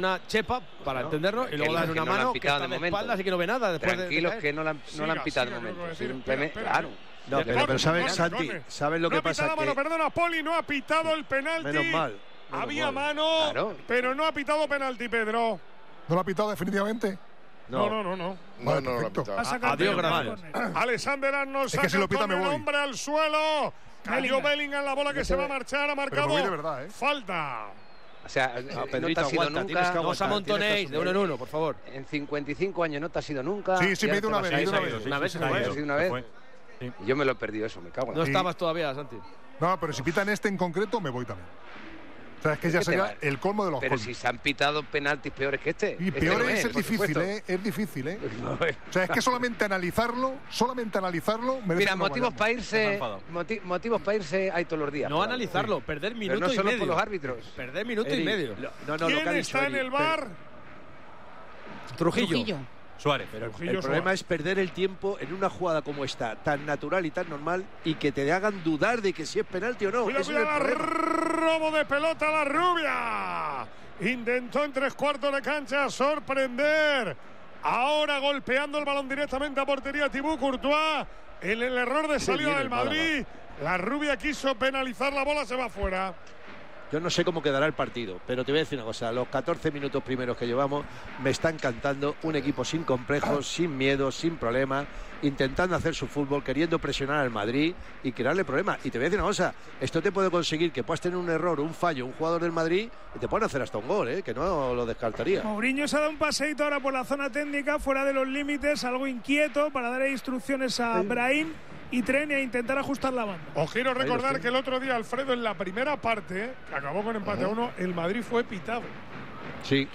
una chepa para entendernos y luego dan una mano que está de espaldas y que no ve nada. Tranquilos, que no la han pitado de momento. Simplemente, claro. No, pero Santi, ¿sabes lo que pasa? No ha pitado la mano, perdona, Poli, no ha pitado el penalti. Menos mal. Había mano, pero no ha pitado penalti, Pedro. ¿No lo ha pitado definitivamente? No. Vale, no lo ha perfecto. pitado. Adiós, gracias. Alexander Arnold saca si lo pita me el voy. hombre al suelo. Cayó Bellingham, la bola que se va a marchar, ha marcado. Pero me voy de verdad, falta. O sea, Pedrito, no te ha sido aguanta, tienes que nunca. No os amontonéis de uno en uno, por favor. En 50 años no te ha sido nunca. Sí, me he ido una vez. Una vez Una vez. Yo me lo he perdido eso, me cago en la. No estabas todavía, Santi. No, pero si pitan este en concreto, me voy también. O sea, es que ya sería el colmo de los Pero colmos. si se han pitado penaltis peores que este. Y peor es difícil, es difícil, ¿eh? O sea, es que solamente analizarlo merece. Mira, motivos para irse hay todos los días. No analizarlo, perder minuto no y solo medio. por los árbitros. Perder minuto y medio. ¿Quién está en el bar? Trujillo. Suárez. Pero el problema es perder el tiempo en una jugada como esta, tan natural y tan normal, y que te hagan dudar de que si es penalti o no. Cuidado, robo de pelota a la rubia. Intentó en 3/4 de cancha sorprender. Ahora golpeando el balón directamente a portería Thibaut Courtois. En el error de salida del Madrid. La rubia quiso penalizar, la bola se va fuera. Yo no sé cómo quedará el partido, pero te voy a decir una cosa. Los 14 minutos primeros que llevamos me está encantando. Un equipo sin complejos, sin miedo, sin problemas, intentando hacer su fútbol, queriendo presionar al Madrid y crearle problemas. Y te voy a decir una cosa. Esto te puede conseguir que puedas tener un error, un fallo, un jugador del Madrid y te pueden hacer hasta un gol, que no lo descartaría. Mourinho se ha dado un paseíto ahora por la zona técnica, fuera de los límites, algo inquieto, para dar instrucciones a Brahim y Trene a intentar ajustar la banda. Os quiero recordar que el otro día, Alfredo, en la primera parte, que acabó con empate a 1, el Madrid fue pitado. Sí,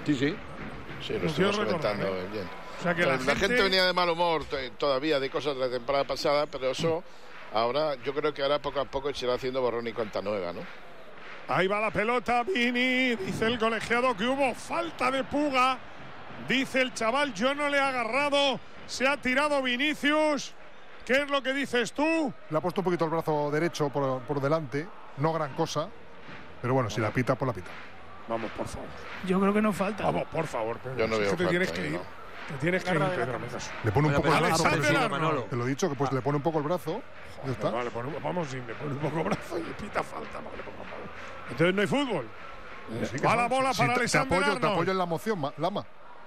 lo estuvimos comentando bien. O sea que la gente venía de mal humor todavía de cosas de la temporada pasada, pero eso ahora yo creo que ahora poco a poco se irá haciendo borrón y cuenta nueva, ¿no? Ahí va la pelota, Vini. Dice el colegiado que hubo falta de Puga. Dice el chaval, yo no le he agarrado. Se ha tirado Vinicius. ¿Qué es lo que dices tú? Le ha puesto un poquito el brazo derecho por delante. No gran cosa. Pero bueno, si la pita, pues la pita. Vamos, por favor. Yo creo que no falta. Vamos, por favor, Pedro. Yo no veo te falta, tienes que ir. no. Te tienes que ir, Pedro. Le pone un poco el brazo. Manolo. Te lo he dicho, que pues le pone un poco el brazo. Ya está. Vale, vamos, si le pone un poco el brazo y pita falta. No le pongo mal. Entonces no hay fútbol. Sí, va la bola para Alexander Arnold. Te apoyo en la moción, Lama.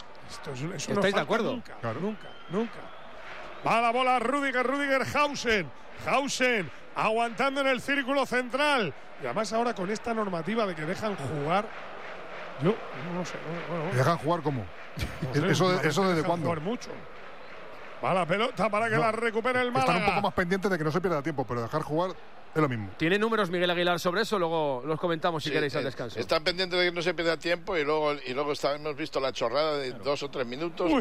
Eso ¿Estáis de acuerdo? Nunca, claro. Nunca. Va la bola a Rudiger Hausen aguantando en el círculo central. Y además ahora con esta normativa de que dejan jugar, yo no sé. Bueno, ¿Dejan jugar cómo? No sé, ¿Eso desde cuándo? Jugar mucho. Va la pelota para que la recupere el Málaga. Están un poco más pendientes de que no se pierda tiempo, pero dejar jugar es lo mismo. ¿Tiene números Miguel Aguilar sobre eso? Luego los comentamos si queréis al descanso. Están pendientes de que no se pierda tiempo y luego hemos visto la chorrada de 2 o 3 minutos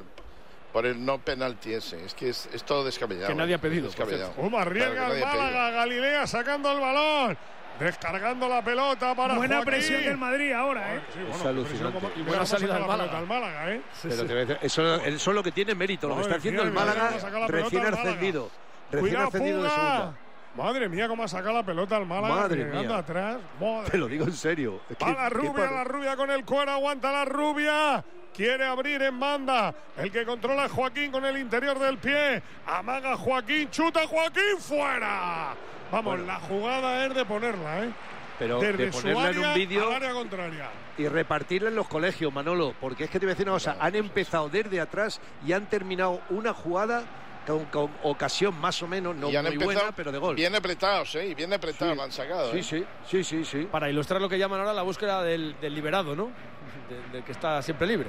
por el no penalti ese. Es que es todo descabellado. Que nadie ha pedido. ¿Cómo arriesga el Málaga? Galilea sacando el balón. Descargando la pelota para buena Joaquín. presión del Madrid ahora, Sí, es alucinante. Y buena salida del Málaga, Pero eso es lo que tiene mérito, lo que está haciendo el Málaga recién ascendido. Recién ascendido de segunda. Madre mía, cómo ha sacado la pelota al Málaga. Madre mía. Atrás. Te lo digo en serio. Va la rubia con el cuero, aguanta la rubia. Quiere abrir en banda. El que controla es Joaquín con el interior del pie. Amaga Joaquín, chuta Joaquín, fuera. Vamos, la jugada es de ponerla, Pero desde de ponerla en un vídeo área contraria. Y repartirla en los colegios, Manolo, porque es que te voy a decir una cosa, han empezado desde atrás y han terminado una jugada con ocasión más o menos, no muy buena, pero de gol. Bien apretados, y bien apretados, lo han sacado. Sí. Para ilustrar lo que llaman ahora la búsqueda del liberado, ¿no? Del que está siempre libre.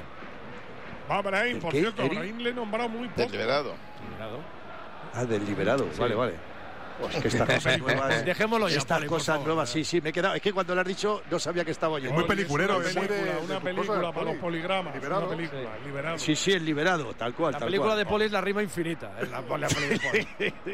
Va Brahim, por cierto, Brahim le he nombrado muy poco. Del liberado. Del liberado, vale. Pues que estas cosas nuevas. Dejémoslo ya. Estas cosas nuevas, sí, me he quedado. Es que cuando lo has dicho, no sabía que estaba yo. Muy peliculero, una película para los poligramas. Liberado. Una película, liberado. Sí, el liberado, tal cual. La película de Poli es la rima infinita. La peli de Poli.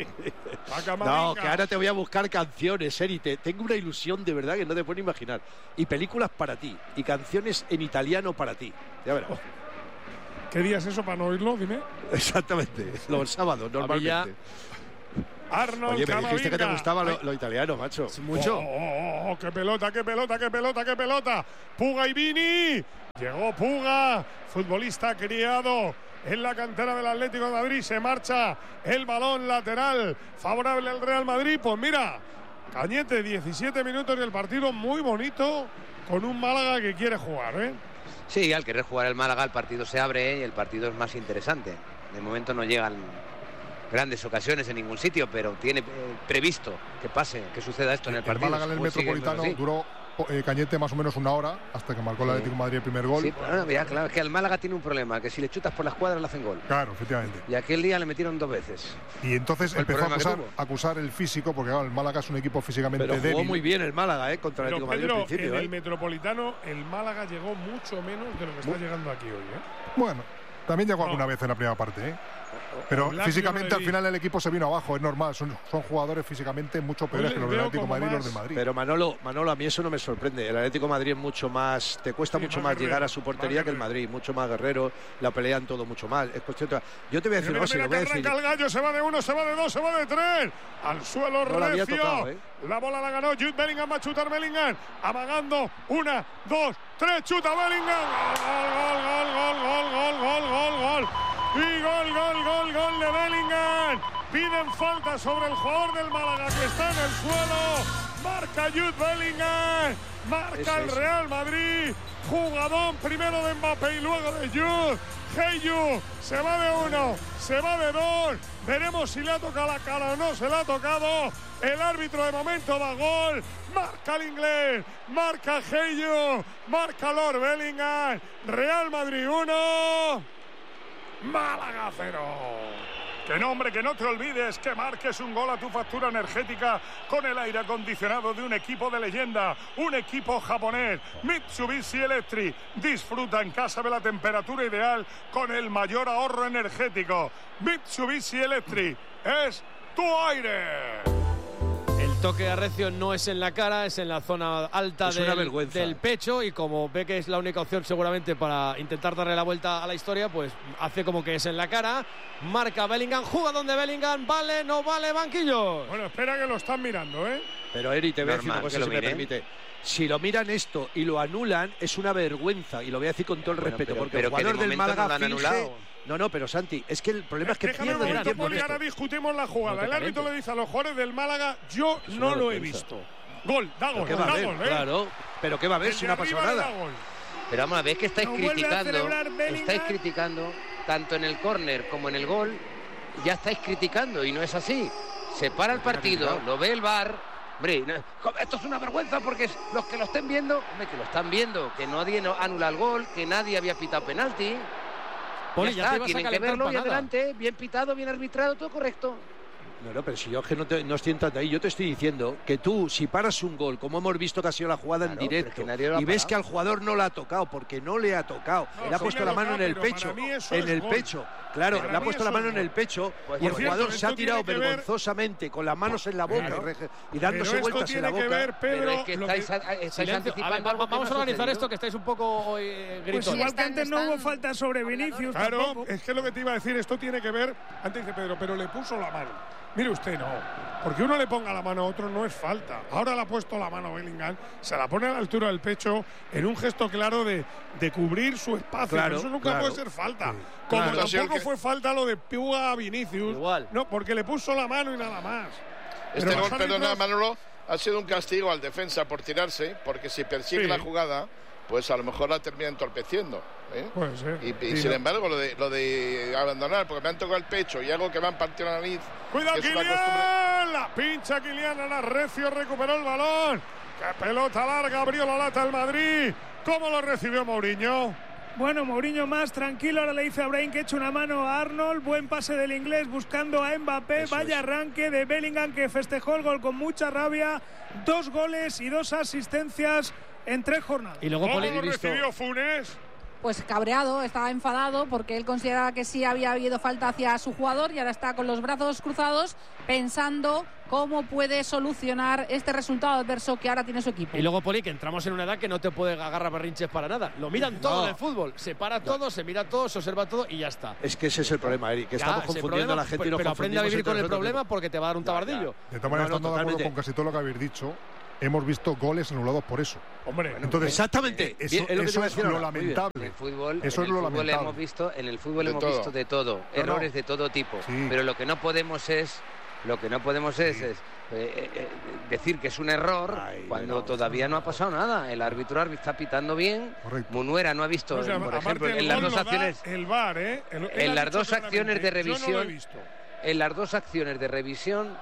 No, que ahora te voy a buscar canciones, Erite. Tengo una ilusión de verdad que no te puedo imaginar. Y películas para ti. Y canciones en italiano para ti. Ya verás. ¿Qué día es eso para no oírlo? Dime. Exactamente. Los sábados, normalmente. Arnold. Oye, me dijiste que te gustaba lo italiano, macho. Mucho. ¡Qué pelota! Puga y Vini. Llegó Puga, futbolista criado en la cantera del Atlético de Madrid. Se marcha el balón lateral favorable al Real Madrid. Pues mira, Cañete, 17 minutos del partido muy bonito con un Málaga que quiere jugar, ¿eh? Sí, al querer jugar el Málaga el partido se abre y el partido es más interesante. De momento no llegan grandes ocasiones en ningún sitio, pero tiene previsto que pase, que suceda esto en el partido. El Málaga en el Metropolitano duró Cañete más o menos una hora hasta que marcó el Atlético de Madrid el primer gol. Sí, pero ya, claro, es que el Málaga tiene un problema, que si le chutas por la escuadra le hacen gol. Claro, efectivamente. Y aquel día le metieron 2 veces. Y entonces empezó a acusar el físico, porque claro, el Málaga es un equipo físicamente débil. Pero jugó muy bien el Málaga, contra el Atlético de Madrid al principio. En el Metropolitano el Málaga llegó mucho menos de lo que está llegando aquí hoy, ¿eh? Bueno, también llegó alguna vez en la primera parte, ¿eh? Pero físicamente al final el equipo se vino abajo, es normal, son jugadores físicamente mucho peores que los del Atlético de Madrid y los de Madrid. Pero Manolo, a mí eso no me sorprende. El Atlético de Madrid es mucho más, te cuesta mucho más llegar a su portería que el Madrid, mucho más guerrero, la pelean todo mucho más. Es cuestión de... Yo te voy a decir, arranca el Gallo, se va de 1, se va de 2, se va de 3. Al suelo recio. La bola la ganó Jude Bellingham, va a chutar Bellingham, amagando 1, 2, 3, chuta Bellingham. Gol. Y gol de Bellingham. Piden falta sobre el jugador del Málaga que está en el suelo. Marca Jude Bellingham. Marca el Real Madrid. Jugadón primero de Mbappé y luego de Jude. Heyu se va de 1, se va de 2. Veremos si le ha tocado la cara o no se le ha tocado. El árbitro de momento da gol. Marca el inglés. Marca Heyu. Marca Lord Bellingham. Real Madrid 1. Málaga 0. Que nombre, que no te olvides que marques un gol a tu factura energética con el aire acondicionado de un equipo de leyenda, un equipo japonés, Mitsubishi Electric. Disfruta en casa de la temperatura ideal con el mayor ahorro energético. Mitsubishi Electric es tu aire. El toque arrecio no es en la cara, es en la zona alta del pecho, y como ve que es la única opción seguramente para intentar darle la vuelta a la historia, pues hace como que es en la cara. Marca Bellingham, jugadón de Bellingham, vale, no vale, banquillo. Bueno, espera que lo están mirando, ¿eh? Pero Eri, te voy a decir una cosa, si me permite. Si lo miran esto y lo anulan, es una vergüenza, y lo voy a decir con todo el respeto, porque el jugador del Málaga finge... No, pero Santi, es que el problema es que pierden el tiempo. Ahora discutimos la jugada. El árbitro le dice a los jugadores del Málaga, yo no lo he visto. Gol, da gol, Claro, pero ¿qué va a ver si no ha pasado nada? Pero vamos a ver, que estáis criticando tanto en el córner como en el gol. Ya estáis criticando y no es así. Se para el partido, lo ve el VAR. Hombre, esto es una vergüenza porque los que lo estén viendo, que lo están viendo, que nadie anula el gol, que nadie había pitado penalti. Poli, ya está, tienen que verlo y adelante, bien pitado, bien arbitrado, todo correcto. No, pero si yo es que no estoy entrando ahí, yo te estoy diciendo que tú, si paras un gol, como hemos visto que ha sido la jugada en directo, y ves que al jugador no le ha tocado, porque no le ha tocado, le ha puesto la mano en el pecho, claro, le ha puesto la mano en el pecho, y el jugador se ha tirado vergonzosamente con las manos en la boca y dándose vueltas en la boca. Pero es que estáis anticipando. Vamos a organizar esto, que estáis un poco gritos. Pues igual que antes no hubo falta sobre Vinicius. Claro, es que lo que te iba a decir, esto tiene que ver, antes dice Pedro, pero le puso la mano. Mire usted, no. Porque uno le ponga la mano a otro no es falta. Ahora le ha puesto la mano a Bellingham, se la pone a la altura del pecho en un gesto claro de cubrir su espacio. Claro, eso nunca puede ser falta. Como tampoco fue falta lo de Puga a Vinicius. Igual. No, porque le puso la mano y nada más. Este gol, perdona, Manolo, ha sido un castigo al defensa por tirarse, porque si persigue la jugada, pues a lo mejor la termina entorpeciendo. Puede ser. Y sin embargo, lo de abandonar, porque me han tocado el pecho y algo que me han partido la nariz. ¡Cuidado, Kylian! La pincha Kylian, Ana Recio recuperó el balón. ¡Qué pelota larga! Abrió la lata el Madrid. ¿Cómo lo recibió Mourinho? Bueno, Mourinho más tranquilo, ahora le dice a Brahim que eche una mano a Arnold. Buen pase del inglés buscando a Mbappé. Vaya arranque de Bellingham, que festejó el gol con mucha rabia. 2 goles y 2 asistencias en 3 jornadas. Y luego ¿cómo lo recibió Funes? Pues cabreado, estaba enfadado porque él consideraba que sí había habido falta hacia su jugador y ahora está con los brazos cruzados pensando cómo puede solucionar este resultado adverso que ahora tiene su equipo. Y luego, Poli, que entramos en una edad que no te puede agarrar berrinches para nada. Lo miran todo en el fútbol. Se para todo, se mira todo, se observa todo y ya está. Es que ese es el problema, Eric, que estamos confundiendo a la gente y nos pero aprende a vivir con el problema porque te va a dar un tabardillo. De todas maneras, estando de acuerdo con casi todo lo que habéis dicho. hemos visto goles anulados por eso. Hombre, entonces exactamente. Eso es lo lamentable. En el fútbol, eso es lo lamentable. En el fútbol hemos visto de todo, errores de todo tipo. Sí. Pero lo que no podemos es decir que es un error cuando todavía no ha pasado nada. El árbitro está pitando bien. Correcto. Munuera no ha visto, por ejemplo, en las dos acciones. El VAR, en las dos acciones de revisión. Yo no lo he visto. En las dos acciones de revisión,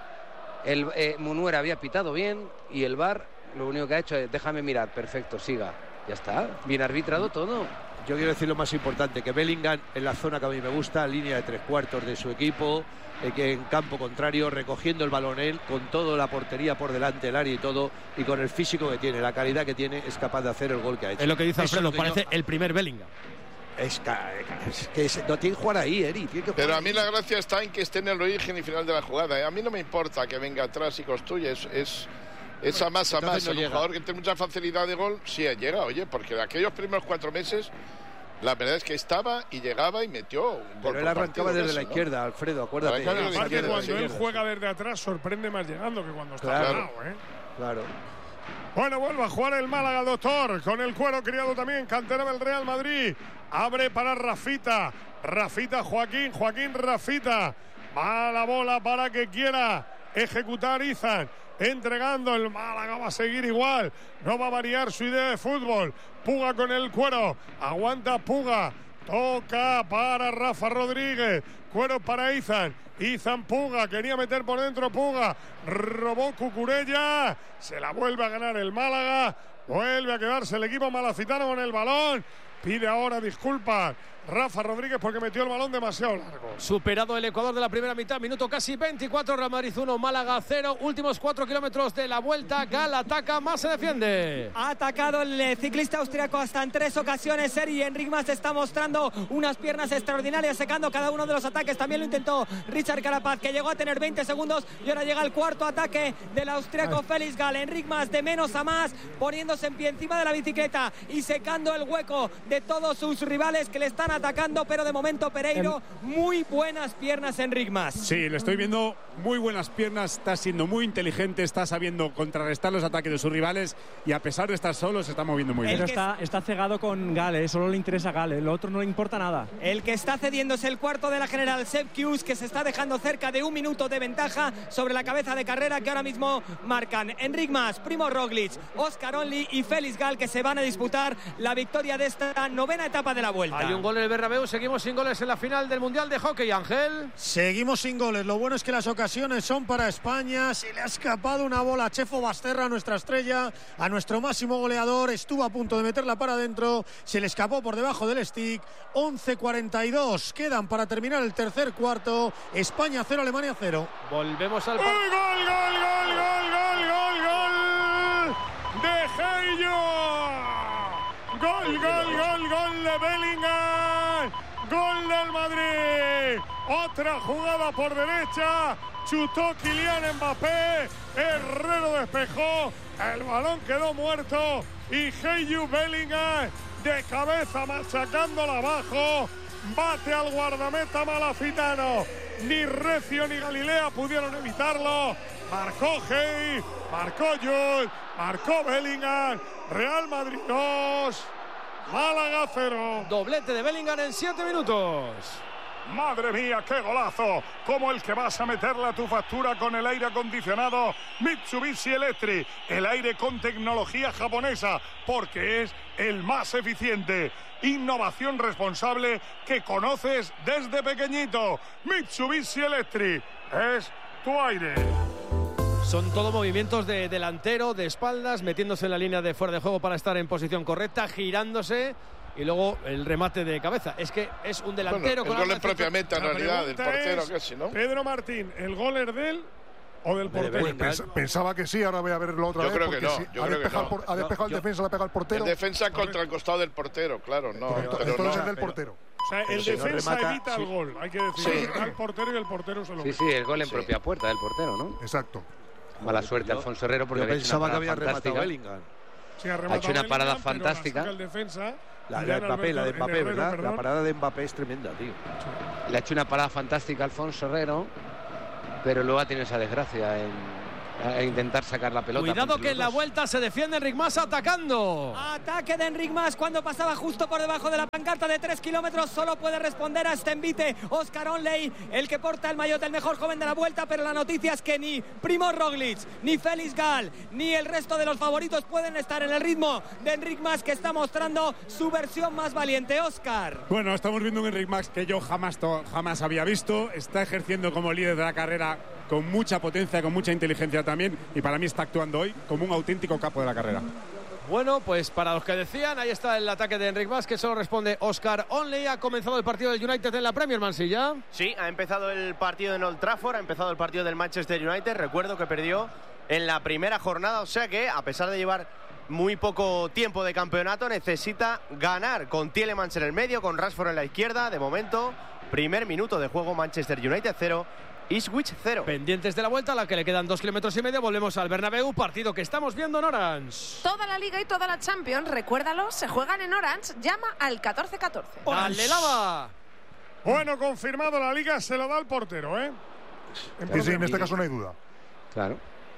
Munuera había pitado bien y el VAR lo único que ha hecho es déjame mirar, perfecto, siga. Ya está, bien arbitrado todo. Yo quiero decir lo más importante, que Bellingham en la zona que a mí me gusta, línea de 3/4 de su equipo, que en campo contrario, recogiendo el balón él, con toda la portería por delante, el área y todo, y con el físico que tiene, la calidad que tiene, es capaz de hacer el gol que ha hecho. Es lo que dice Alfredo, parece el primer Bellingham. Es que no tiene que jugar ahí, Eri. Pero a mí la gracia está en que esté en el origen y final de la jugada. A mí no me importa que venga atrás y construya, es a más. No el jugador que tiene mucha facilidad de gol, sí llega, oye, porque de aquellos primeros 4 meses, la verdad es que estaba y llegaba y metió un gol. Pero él arrancaba desde la izquierda, Alfredo, acuérdate. Aparte, cuando él juega desde atrás, sorprende más llegando que cuando está parado, Claro. Bueno, vuelve a jugar el Málaga, doctor, con el cuero criado también, cantera del Real Madrid. Abre para Rafita, Joaquín, Rafita. Va la bola para que quiera ejecutar Izan. Entregando, el Málaga va a seguir igual, no va a variar su idea de fútbol. Puga con el cuero, aguanta Puga, toca para Rafa Rodríguez, cuero para Izan Puga, quería meter por dentro Puga, robó Cucurella, se la vuelve a ganar el Málaga, vuelve a quedarse el equipo malacitano con el balón, pide ahora disculpas Rafa Rodríguez porque metió el balón demasiado largo. Superado el Ecuador de la primera mitad, minuto casi 24, Real Madrid 1, Málaga 0, últimos 4 kilómetros de la vuelta. Gal ataca, más se defiende. Ha atacado el ciclista austriaco hasta en 3 ocasiones. Sergi Enric Mas está mostrando unas piernas extraordinarias, secando cada uno de los ataques. También lo intentó Richard Carapaz, que llegó a tener 20 segundos y ahora llega el cuarto ataque del austriaco Félix Gal. Enric Mas de menos a más, poniéndose en pie encima de la bicicleta y secando el hueco de todos sus rivales que le están atacando, pero de momento Pereiro, muy buenas piernas Enric Mas. Sí, le estoy viendo muy buenas piernas, está siendo muy inteligente, está sabiendo contrarrestar los ataques de sus rivales y a pesar de estar solo se está moviendo muy bien. Pero está cegado con Gal, solo le interesa Gal, el otro no le importa nada. El que está cediendo es el cuarto de la general, Sepp Kuss, que se está dejando cerca de 1 minuto de ventaja sobre la cabeza de carrera que ahora mismo marcan Enric Mas, Primo Roglic, Oscar Only y Félix Gal, que se van a disputar la victoria de esta 9ª etapa de la Vuelta. Hay un gol en el Bernabéu, seguimos sin goles en la final del Mundial de Hockey, Ángel. Seguimos sin goles, lo bueno es que las ocasiones son para España. Se le ha escapado una bola a Chefo Basterra, nuestra estrella, a nuestro máximo goleador, estuvo a punto de meterla para adentro, se le escapó por debajo del stick. 11:42 quedan para terminar el tercer cuarto. España 0, Alemania 0. Volvemos al ¡Gol de Heyo! Gol de Bellingham, gol del Madrid, otra jugada por derecha, chutó Kylian Mbappé, Herrero despejó, el balón quedó muerto y Heyo Bellingham de cabeza machacándola abajo, bate al guardameta malacitano, ni Recio ni Galilea pudieron evitarlo, marcó Hey, marcó Jules, marcó Bellingham, Real Madrid 2, Málaga 0. Doblete de Bellingham en 7 minutos. Madre mía, qué golazo, como el que vas a meterle a tu factura con el aire acondicionado Mitsubishi Electric, el aire con tecnología japonesa, porque es el más eficiente. Innovación responsable que conoces desde pequeñito. Mitsubishi Electric es tu aire. Son todo movimientos de delantero, de espaldas, metiéndose en la línea de fuera de juego para estar en posición correcta, girándose y luego el remate de cabeza. Es que es un delantero con el gol propiamente en realidad del portero casi, ¿no? Pedro Martín, ¿el gol es de él o del portero? Pues pensaba que sí, ahora voy a verlo otra vez. Yo creo que no. Si ha despejado el defensa, le ha pegado al portero. El defensa contra el costado del portero, claro, no. Entonces es del portero. O sea, el defensa evita el gol, hay que decir. Al portero y el portero se lo Sí, el gol en propia puerta del portero, ¿no? Exacto. Mala suerte Alfonso Herrero porque pensaba que había rematado Bellingham. Sí, ha hecho una parada fantástica. La de Mbappé, ¿verdad? La parada de Mbappé es tremenda, tío. Le ha hecho una parada fantástica a Alfonso Herrero, pero luego ha tenido esa desgracia a intentar sacar la pelota. Cuidado que en la vuelta se defiende Enric Mas atacando. Ataque de Enric Mas cuando pasaba justo por debajo de la pancarta de 3 kilómetros. Solo puede responder a este envite Oscar Onley, el que porta el maillot del mejor joven de la vuelta. Pero la noticia es que ni Primož Roglič, ni Félix Gall, ni el resto de los favoritos pueden estar en el ritmo de Enric Mas, que está mostrando su versión más valiente. Oscar. Bueno, estamos viendo un Enric Mas que yo jamás había visto. Está ejerciendo como líder de la carrera con mucha potencia, con mucha inteligencia también, y para mí está actuando hoy como un auténtico capo de la carrera. Bueno, pues para los que decían, ahí está el ataque de Enric Mas, que solo responde Oscar Onley. Ha comenzado el partido del United en la Premier, Mansilla. Sí, ha empezado el partido en Old Trafford, ha empezado el partido del Manchester United. Recuerdo que perdió en la primera jornada, o sea que a pesar de llevar muy poco tiempo de campeonato, necesita ganar con Tielemans en el medio, con Rashford en la izquierda. De momento, primer minuto de juego, Manchester United 0. Ipswich 0. Pendientes de la vuelta, a la que le quedan 2,5 kilómetros. Volvemos al Bernabéu, partido que estamos viendo en Orange. Toda la Liga y toda la Champions, recuérdalo, se juegan en Orange. Llama al 1414. ¡Dale, Lava! Bueno, confirmado, la Liga se lo da al portero, ¿eh? Sí, en este caso no hay duda. Claro.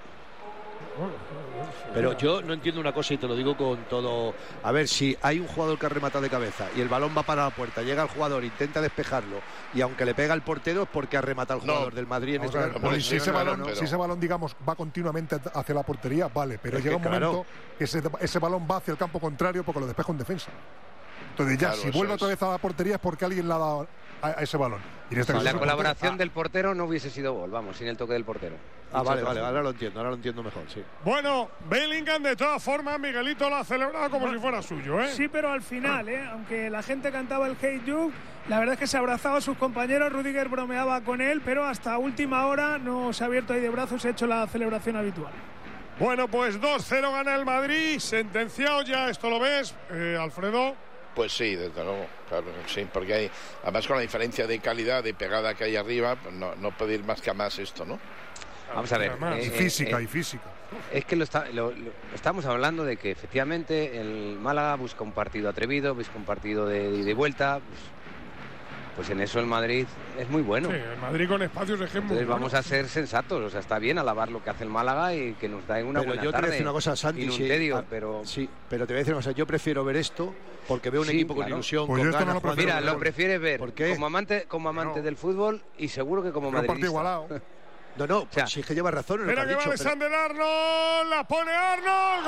Pero yo no entiendo una cosa y te lo digo con todo. A ver, si hay un jugador que remata de cabeza y el balón va para la puerta, llega el jugador, intenta despejarlo y aunque le pega el portero es porque ha rematado el jugador del Madrid en este caso. Si ese balón, digamos, va continuamente hacia la portería, vale, pero llega un momento que ese balón va hacia el campo contrario porque lo despeja un defensa. Entonces ya, si vuelve otra vez a la portería es porque alguien le ha dado a ese balón. Y en este caso la colaboración del portero no hubiese sido gol, vamos, sin el toque del portero. Vale, ahora lo entiendo mejor, sí. Bueno, Bellingham de todas formas, Miguelito lo ha celebrado como si fuera suyo, ¿eh? Sí, pero al final, aunque la gente cantaba el Hey Jude, la verdad es que se abrazaba a sus compañeros, Rudiger bromeaba con él, pero hasta última hora no se ha abierto ahí de brazos y ha hecho la celebración habitual. Bueno, pues 2-0 gana el Madrid, sentenciado ya, ¿esto lo ves, Alfredo? Pues sí, desde luego, claro, sí, porque hay, además con la diferencia de calidad, de pegada que hay arriba, pues no puede ir más que a más esto, ¿no? Vamos a ver. Y física. Es que lo estamos hablando de que efectivamente el Málaga busca un partido atrevido, busca un partido de vuelta. Pues en eso el Madrid es muy bueno. Sí, el Madrid con espacios de ejemplo. Entonces vamos a ser sensatos, o sea, está bien alabar lo que hace el Málaga y que nos da una buena tarde. Pero yo te voy a decir una cosa, Santi, pero te voy a decir una cosa, yo prefiero ver esto porque veo un equipo con ilusión, pues con yo ganas. Mira, lo prefieres ver como amante del fútbol y seguro que como madridista. Un partido igualado. No, o sea, si es que lleva razón en lo que ha dicho. Mira que va Alexander Arnold, la pone Arnold,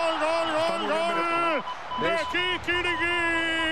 gol de Kikiriki.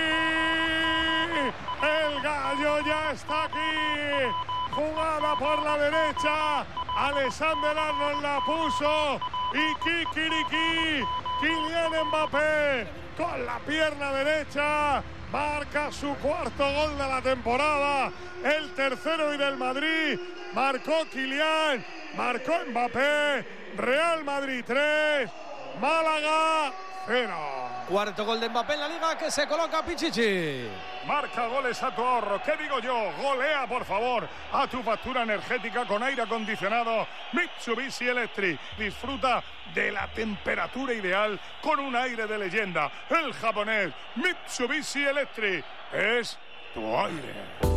El gallo ya está aquí, jugada por la derecha, Alexander Arnold la puso y Kikiriki, Kylian Mbappé con la pierna derecha marca su cuarto gol de la temporada, el tercero y del Madrid. Marcó Kylian, marcó Mbappé, Real Madrid 3, Málaga 0. Cuarto gol de Mbappé en la Liga, que se coloca Pichichi. Marca goles a tu ahorro. ¿Qué digo yo? Golea, por favor, a tu factura energética con aire acondicionado Mitsubishi Electric. Disfruta de la temperatura ideal con un aire de leyenda. El japonés Mitsubishi Electric es tu aire.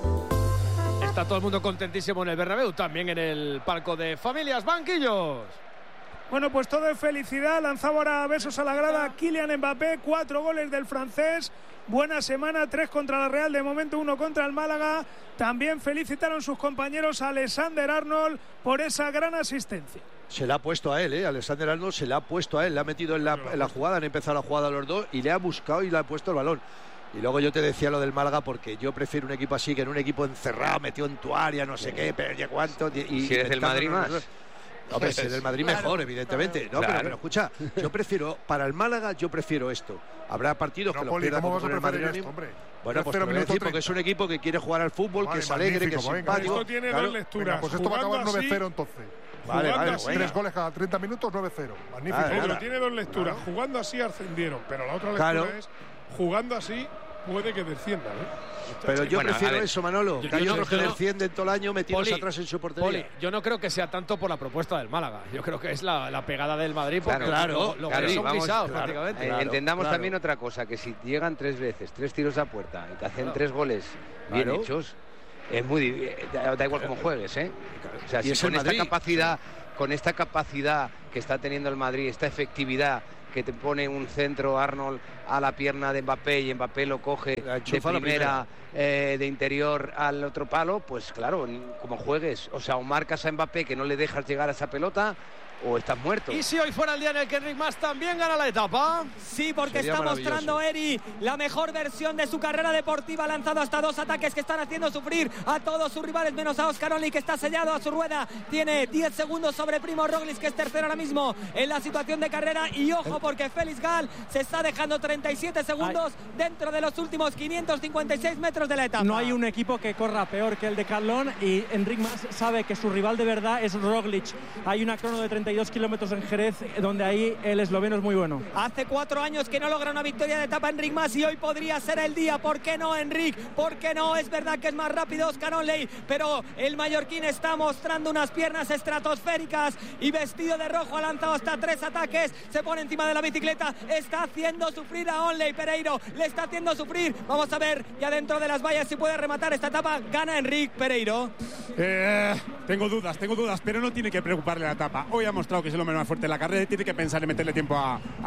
Está todo el mundo contentísimo en el Bernabéu, también en el palco de familias, banquillos. Bueno, pues todo es felicidad. Lanzaba ahora besos a la grada Kylian Mbappé, 4 goles del francés. Buena semana, 3 contra la Real, de momento 1 contra el Málaga. También felicitaron sus compañeros a Alexander Arnold por esa gran asistencia. Se le ha puesto a él, Alexander Arnold se le ha puesto a él, le ha metido en la jugada, han empezado la jugada los dos y le ha buscado y le ha puesto el balón. Y luego yo te decía lo del Málaga porque yo prefiero un equipo así que en un equipo encerrado, metido en tu área, no sé qué, pero ya cuánto. Y si eres del Madrid más. Hombre, si eres del Madrid mejor, evidentemente. No, claro. pero escucha, yo prefiero, para el Málaga, yo prefiero esto. Habrá partidos que los pierdan con el Madrid. Bueno, pues te voy a decir porque es un equipo que quiere jugar al fútbol, que es alegre, que es simpático. Esto tiene dos lecturas. Pues esto va a acabar 9-0 entonces. Vale, 3 goles cada 30 minutos, 9-0. Magnífico. Pero tiene dos lecturas. Jugando así ascendieron, pero la otra lectura es jugando así puede que desciendan, Pero yo prefiero eso, Manolo. Que hay otros que descienden todo el año metidos atrás en su portería. Yo no creo que sea tanto por la propuesta del Málaga. Yo creo que es la pegada del Madrid. Porque claro, son pisados prácticamente. Entendamos también otra cosa, que si llegan 3 veces, 3 tiros a puerta y te hacen 3 goles bien hechos, es muy da igual cómo juegues, O sea, si con esta capacidad con esta capacidad que está teniendo el Madrid, esta efectividad que te pone un centro Arnold a la pierna de Mbappé y Mbappé lo coge de primera, de interior al otro palo, pues claro, como juegues, o sea, o marcas a Mbappé que no le dejas llegar a esa pelota, o estás muerto. ¿Y si hoy fuera el día en el que Enric Mas también gana la etapa? Sí, porque está mostrando Eri la mejor versión de su carrera deportiva. Ha lanzado hasta 2 ataques que están haciendo sufrir a todos sus rivales, menos a Óscar Onley, que está sellado a su rueda. Tiene 10 segundos sobre Primo Roglic, que es tercero ahora mismo en la situación de carrera. Y ojo, porque Félix Gall se está dejando 37 segundos dentro de los últimos 556 metros de la etapa. No hay un equipo que corra peor que el de Decathlon, y Enric Mas sabe que su rival de verdad es Roglic. Hay una crono de 32 kilómetros en Jerez, donde ahí el esloveno es muy bueno. Hace 4 años que no logra una victoria de etapa Enric Mas, y hoy podría ser el día. ¿Por qué no, Enric? ¿Por qué no? Es verdad que es más rápido Óscar Onley, pero el mallorquín está mostrando unas piernas estratosféricas, y vestido de rojo ha lanzado hasta 3 ataques, se pone encima de la bicicleta, está haciendo sufrir a Onley. Pereiro le está haciendo sufrir. Vamos a ver ya dentro de las vallas si puede rematar esta etapa. Gana Enric Pereiro. Tengo dudas, pero no tiene que preocuparle la etapa. Hoy ha mostrado que es el hombre más fuerte de la carrera y tiene que pensar en meterle tiempo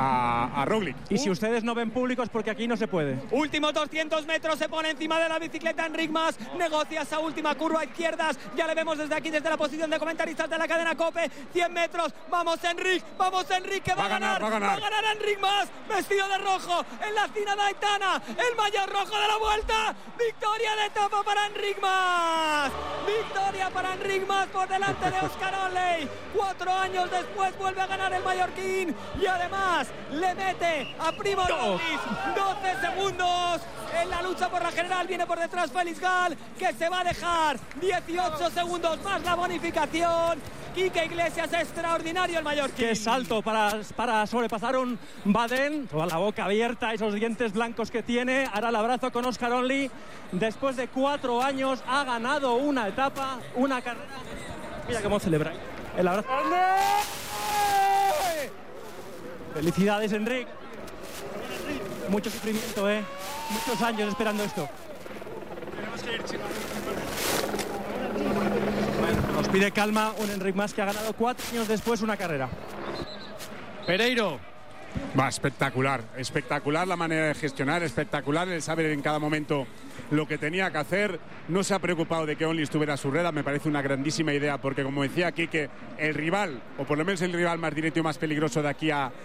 a Roglic. Y si ustedes no ven públicos, porque aquí no se puede. Últimos 200 metros, se pone encima de la bicicleta Enric Mas, negocia esa última curva a izquierdas, ya le vemos desde aquí, desde la posición de comentaristas de la cadena COPE. 100 metros, vamos Enric, que va a ganar Enric Mas, vestido de rojo en la cima de Aitana, el maillot rojo de la Vuelta. Victoria de etapa para Enric Mas, victoria para Enric Mas por delante de Óscar Onley. 4 años después vuelve a ganar el mallorquín, y además le mete a Primo Roglic 12 segundos en la lucha por la general. Viene por detrás Félix Gall, que se va a dejar 18 segundos más la bonificación. Quique Iglesias, extraordinario el mallorquín. Qué salto para sobrepasar un Baden, toda la boca abierta, esos dientes blancos que tiene. Hará el abrazo con Óscar Onley. Después de 4 años ha ganado una etapa, una carrera. Mira cómo celebra el abrazo. Felicidades, Enric. Mucho sufrimiento, muchos años esperando esto. Tenemos que ir, chicos. Bueno, nos pide calma un Enric Mas que ha ganado 4 años después una carrera. Pereiro. Va, espectacular la manera de gestionar, espectacular el saber en cada momento lo que tenía que hacer. No se ha preocupado de que Onley estuviera a su rueda, me parece una grandísima idea, porque como decía aquí, que el rival, o por lo menos el rival más directo y más peligroso de aquí a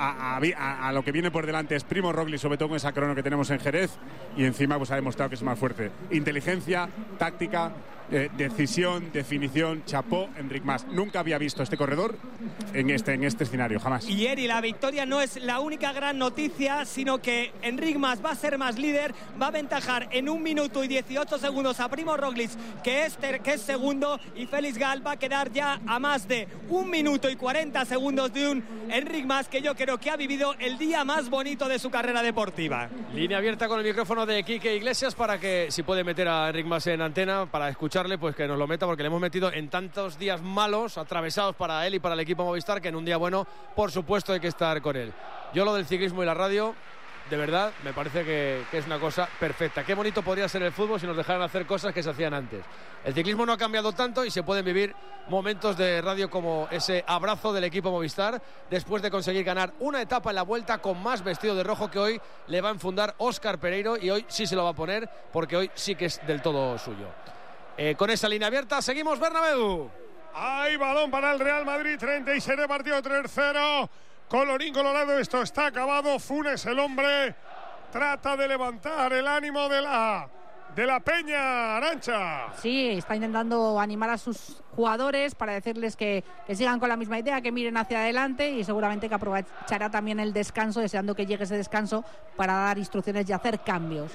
lo que viene por delante es Primo Roglic, sobre todo con esa crono que tenemos en Jerez, y encima pues ha demostrado que es más fuerte. Inteligencia, táctica, decisión, definición, chapó Enric Mas. Nunca había visto este corredor en este escenario, jamás. Y Eri, la victoria no es la única gran noticia, sino que Enric Mas va a ser más líder, va a aventajar en 1 minuto y 18 segundos a Primo Roglic, que es segundo, y Félix Gall va a quedar ya a más de 1 minuto y 40 segundos de un Enric Mas que yo creo que ha vivido el día más bonito de su carrera deportiva. Línea abierta con el micrófono de Quique Iglesias para que, si puede meter a Enric Mas en antena para escucharle, pues que nos lo meta, porque le hemos metido en tantos días malos, atravesados para él y para el equipo Movistar, que en un día bueno, por supuesto, hay que estar con él. Yo lo del ciclismo y la radio, de verdad, me parece que es una cosa perfecta. Qué bonito podría ser el fútbol si nos dejaran hacer cosas que se hacían antes. El ciclismo no ha cambiado tanto y se pueden vivir momentos de radio como ese abrazo del equipo Movistar después de conseguir ganar una etapa en la Vuelta con más vestido de rojo, que hoy le va a enfundar Óscar Pereiro, y hoy sí se lo va a poner, porque hoy sí que es del todo suyo. Con esa línea abierta seguimos, Bernabéu. Hay balón para el Real Madrid, 36 de partido, 3-0. Colorín colorado, esto está acabado. Funes, el hombre, trata de levantar el ánimo de la Peña, Arantxa. Sí, está intentando animar a sus jugadores para decirles que sigan con la misma idea, que miren hacia adelante, y seguramente que aprovechará también el descanso, deseando que llegue ese descanso para dar instrucciones y hacer cambios.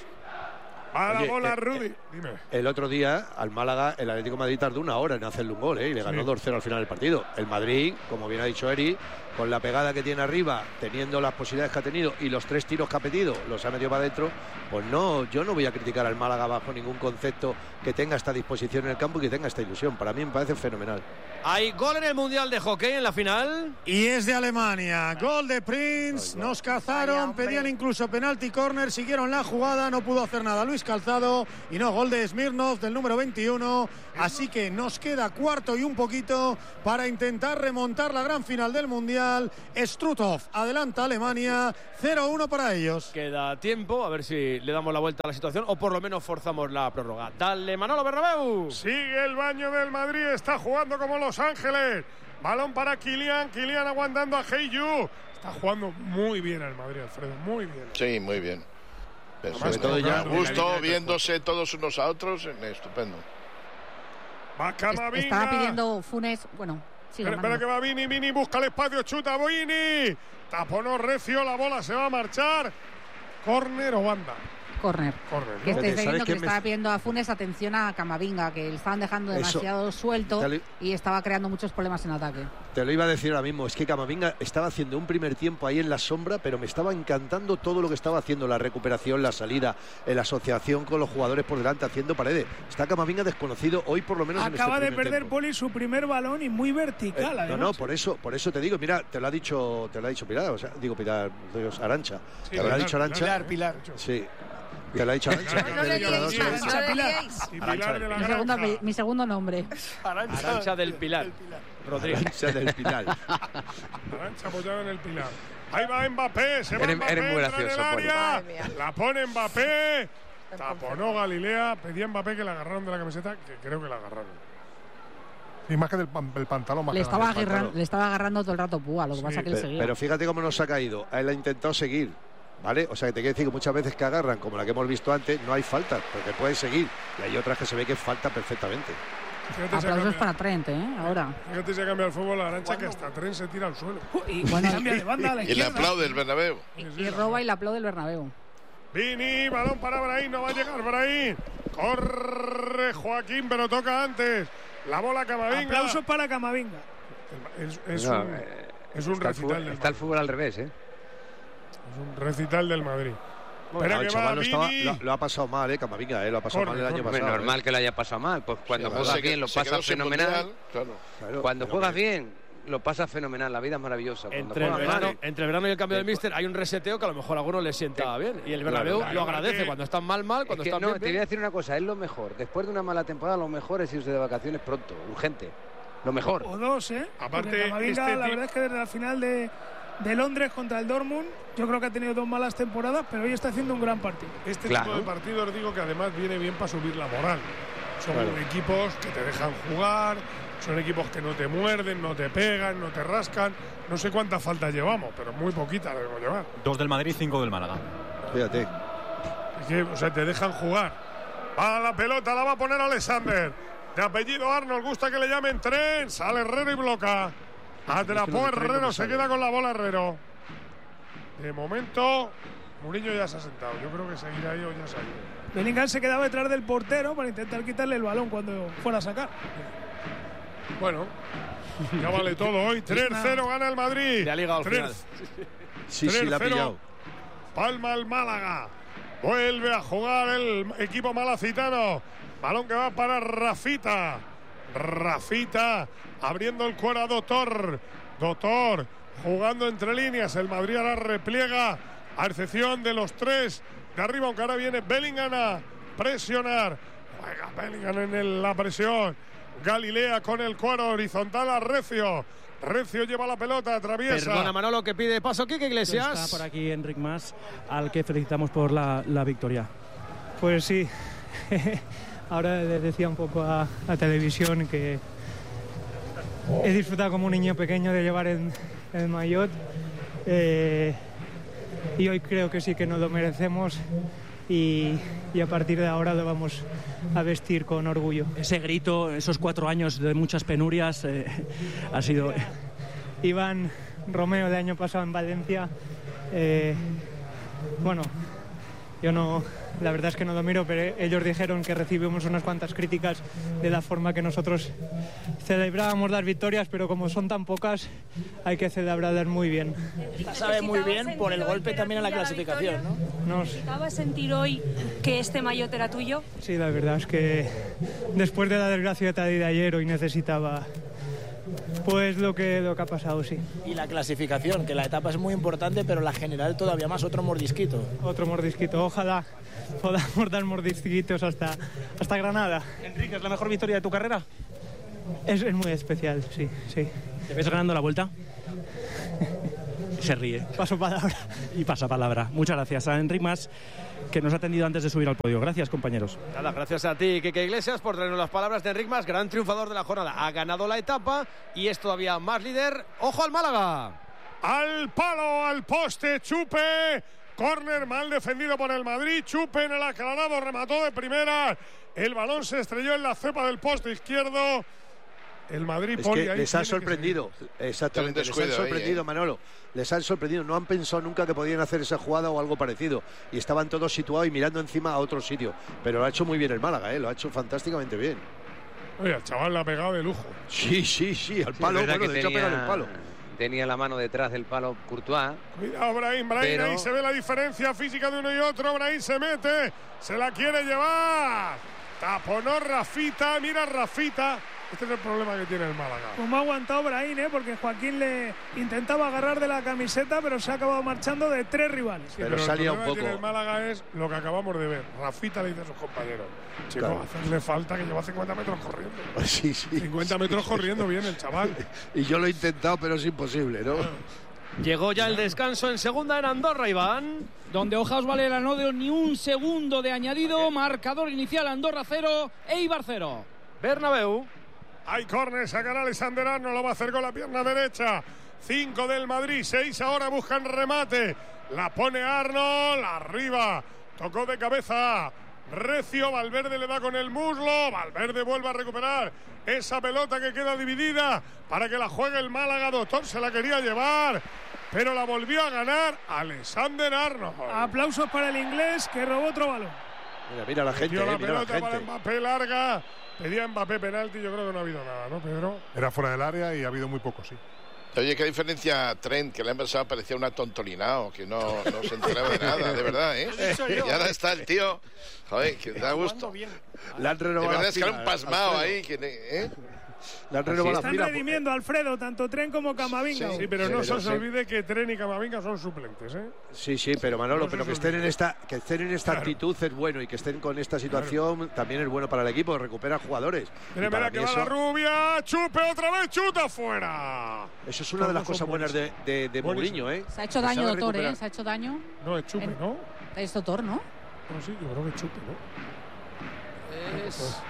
A la bola, Rudy. Dime. El otro día, al Málaga, el Atlético de Madrid tardó 1 hora en hacerle un gol, y le ganó 2-0 al final del partido. El Madrid, como bien ha dicho Eri, con la pegada que tiene arriba, teniendo las posibilidades que ha tenido y los 3 tiros que ha pedido, los ha metido para adentro. Pues no, yo no voy a criticar al Málaga bajo ningún concepto, que tenga esta disposición en el campo y que tenga esta ilusión. Para mí me parece fenomenal. Hay gol en el Mundial de Hockey en la final. Y es de Alemania. Gol de Prince. Nos cazaron, pedían incluso penalti, córner, siguieron la jugada, no pudo hacer nada Luis descalzado y no gol de Smirnov del número 21. Así que nos queda cuarto y un poquito para intentar remontar la gran final del Mundial. Struthof adelanta a Alemania, 0-1 para ellos. Queda tiempo, a ver si le damos la vuelta a la situación o por lo menos forzamos la prórroga. Dale, Manolo Bernabéu. Sigue el baño del Madrid, está jugando como Los Ángeles. Balón para Kylian aguantando a Heiyu. Está jugando muy bien el Madrid, Alfredo, muy bien. Sí, muy bien. Sobre todo ya a gusto, viéndose todos unos a otros, estupendo. Va Camavinga. Estaba pidiendo Funes, bueno, sigue. Espera que va Vini, busca el espacio, chuta Vini. Taponó recio, la bola se va a marchar. Córner o banda. Córner. ¿No? Que estáis viendo que le estaba pidiendo a Funes atención a Camavinga, que le estaban dejando demasiado suelto y estaba creando muchos problemas en ataque. Te lo iba a decir ahora mismo, es que Camavinga estaba haciendo un primer tiempo ahí en la sombra, pero me estaba encantando todo lo que estaba haciendo, la recuperación, la salida, la asociación con los jugadores por delante, haciendo paredes. Está Camavinga desconocido hoy por lo menos. Acaba en de perder tiempo. Poli su primer balón y muy vertical. No, por eso te digo, mira, te lo ha dicho Pilar, o sea, digo Pilar, Arancha. Sí, te lo ha dicho Arancha. Pilar. Sí. Te lo ha dicho Arancha. Mi segundo nombre. Arancha del Pilar. Rodríguez. Arancha del Pilar. Arancha apoyado en el Pilar. Ahí va Mbappé, se va Mbappé, eres muy gracioso, en el área. La pone Mbappé. Taponó Galilea, pedía Mbappé que la agarraron de la camiseta, que creo que la agarraron. Y más que del pantalón. Más le estaba agarrando todo el rato Púa, lo que pasa que él seguía. Pero fíjate cómo nos ha caído. Él ha intentado seguir. ¿Vale? O sea, que te quiero decir que muchas veces que agarran, como la que hemos visto antes, no hay falta, porque pueden seguir. Y hay otras que se ve que falta perfectamente. Aplausos para Trent, ahora. Fíjate, se cambia el fútbol a la Arancha, que hasta Trent se tira al suelo. Y cambia de banda a la izquierda. Y le aplaude el Bernabéu. Y roba y le aplaude el Bernabéu. Vini, balón para Brahim, no va a llegar Brahim. Corre Joaquín, pero toca antes. La bola Camavinga. Aplausos para Camavinga. Es un recital. Está el fútbol al revés, Es un recital del Madrid. Bueno, el chaval lo ha pasado mal, Camavinga, lo ha pasado mal el año pasado. Normal que lo haya pasado mal, pues cuando juegas bien lo pasas fenomenal. Cuando juegas bien lo pasas fenomenal, la vida es maravillosa. Entre el verano y el cambio del míster hay un reseteo que a lo mejor a algunos les sienta bien. Y el Bernabéu lo agradece cuando están mal, cuando están bien. Te voy a decir una cosa, es lo mejor. Después de una mala temporada, lo mejor es irse de vacaciones pronto, urgente. Lo mejor. O dos, Aparte, Camavinga, la verdad es que desde la final de Londres contra el Dortmund, yo creo que ha tenido 2 malas temporadas, pero hoy está haciendo un gran partido. Tipo de partidos, digo que además viene bien para subir la moral. Son equipos que te dejan jugar, son equipos que no te muerden, no te pegan, no te rascan. No sé cuántas faltas llevamos, pero muy poquitas debemos llevar. 2 del Madrid, 5 del Málaga. Fíjate. O sea, te dejan jugar. Va la pelota, la va a poner Alexander. De apellido Arnold, gusta que le llamen Trent. Sale Herrero y bloca. Atrapó Herrero, se queda con la bola Herrero. De momento, Mourinho ya se ha sentado. Yo creo que seguirá ahí o ya se ha ido. Bellingham se quedaba detrás del portero para intentar quitarle el balón cuando fuera a sacar. Bueno, ya vale todo hoy. 3-0 gana el Madrid. Le ha ligado al final. Sí, la ha pillado. Palma el Málaga. Vuelve a jugar el equipo malacitano. Balón que va para Rafita. Rafita abriendo el cuero a Doctor jugando entre líneas. El Madrid ahora repliega a excepción de los 3 de arriba, aunque ahora viene Bellingham a presionar. Juega Bellingham en la presión. Galilea con el cuero horizontal a Recio lleva la pelota, atraviesa. Perdona, Manolo, que pide paso Quique Iglesias. Está por aquí Enric Mas, al que felicitamos por la victoria. Pues sí. Ahora le decía un poco a televisión que he disfrutado como un niño pequeño de llevar el maillot y hoy creo que sí que nos lo merecemos y a partir de ahora lo vamos a vestir con orgullo. Ese grito, esos 4 años de muchas penurias ha sido... Iván Romeo el año pasado en Valencia, bueno, yo no... La verdad es que no lo miro, pero ellos dijeron que recibimos unas cuantas críticas de la forma que nosotros celebrábamos las victorias, pero como son tan pocas, hay que celebrarlas muy bien. La sabe muy bien por el golpe también en la clasificación, ¿no? ¿Necesitabas sentir hoy que este maillot era tuyo? Sí, la verdad es que después de la desgracia de ayer hoy necesitaba Pues lo que ha pasado, sí. Y la clasificación, que la etapa es muy importante, pero la general todavía más, otro mordisquito. Otro mordisquito, ojalá podamos dar mordisquitos hasta Granada. Enrique, ¿es la mejor victoria de tu carrera? Es muy especial, sí. ¿Te ves ganando la Vuelta? Se ríe. Paso palabra. Y pasa palabra. Muchas gracias a Enric Mas, que nos ha atendido antes de subir al podio. Gracias, compañeros. Nada, gracias a ti, Quique Iglesias, por traernos las palabras de Enric Mas, gran triunfador de la jornada. Ha ganado la etapa y es todavía más líder. ¡Ojo al Málaga! Al palo, al poste, Chupe. Córner mal defendido por el Madrid. Chupe en el aclarado, remató de primera. El balón se estrelló en la cepa del poste izquierdo. El Madrid, es que les ha sorprendido. Exactamente, les han sorprendido, Manolo. Les han sorprendido. No han pensado nunca que podían hacer esa jugada o algo parecido. Y estaban todos situados y mirando encima a otro sitio. Pero lo ha hecho muy bien el Málaga, lo ha hecho fantásticamente bien. Oye, el chaval le ha pegado de lujo. Sí, al palo. Bueno, de hecho ha pegado el palo. Tenía la mano detrás del palo Courtois. Cuidado, Brahim, ahí se ve la diferencia física de uno y otro. Brahim se mete, se la quiere llevar. Taponó Rafita, mira Rafita. Este es el problema que tiene el Málaga. Como ha aguantado Brahim, porque Joaquín le intentaba agarrar de la camiseta, pero se ha acabado marchando de 3 rivales. Sí, pero salía un poco. El problema que tiene el Málaga es lo que acabamos de ver. Rafita le dice a sus compañeros: chico, hacerle falta, que lleva 50 metros corriendo. Sí. 50 metros corriendo bien el chaval. Y yo lo he intentado, pero es imposible, ¿no? Llegó ya el descanso en segunda en Andorra, Iván. Donde Ojaos Valera no dio ni un segundo de añadido. Marcador inicial: Andorra 0, Eibar 0. Bernabéu. Hay córner, sacará Alexander Arnold, lo va a hacer con la pierna derecha. 5 del Madrid, 6 ahora buscan remate. La pone Arnold, arriba. Tocó de cabeza recio, Valverde le da con el muslo. Valverde vuelve a recuperar esa pelota que queda dividida para que la juegue el Málaga. Doctor se la quería llevar, pero la volvió a ganar Alexander Arnold. Aplausos para el inglés, que robó otro balón. Mira la gente, la mira pelota la gente. Para Mbappé larga. Pedía Mbappé penalti, yo creo que no ha habido nada, ¿no, Pedro? Era fuera del área y ha habido muy poco, sí. Oye, qué diferencia a Trent, que le han pensado parecía un atontollinado, que no se enteraba de nada, de verdad, ¿eh? Y ahora está el tío, joder, que da gusto. Le han renovado. De verdad es que era un pasmado ahí, que, Están redimiendo Alfredo, tanto Tren como Camavinga. Sí, pero no se os olvide que Tren y Camavinga son suplentes, ¿eh? Sí, pero Manolo, pero que estén en esta actitud es bueno, y que estén con esta situación también es bueno para el equipo, recupera jugadores. Mira que va la rubia, Chupe otra vez, chuta fuera. Eso es una de las cosas buenas de Mourinho, ¿eh? Se ha hecho daño, doctor, ¿eh? Se ha hecho daño. No, es Chupe, ¿no? Es doctor, ¿no? No, sí, yo creo que es Chupe, ¿no?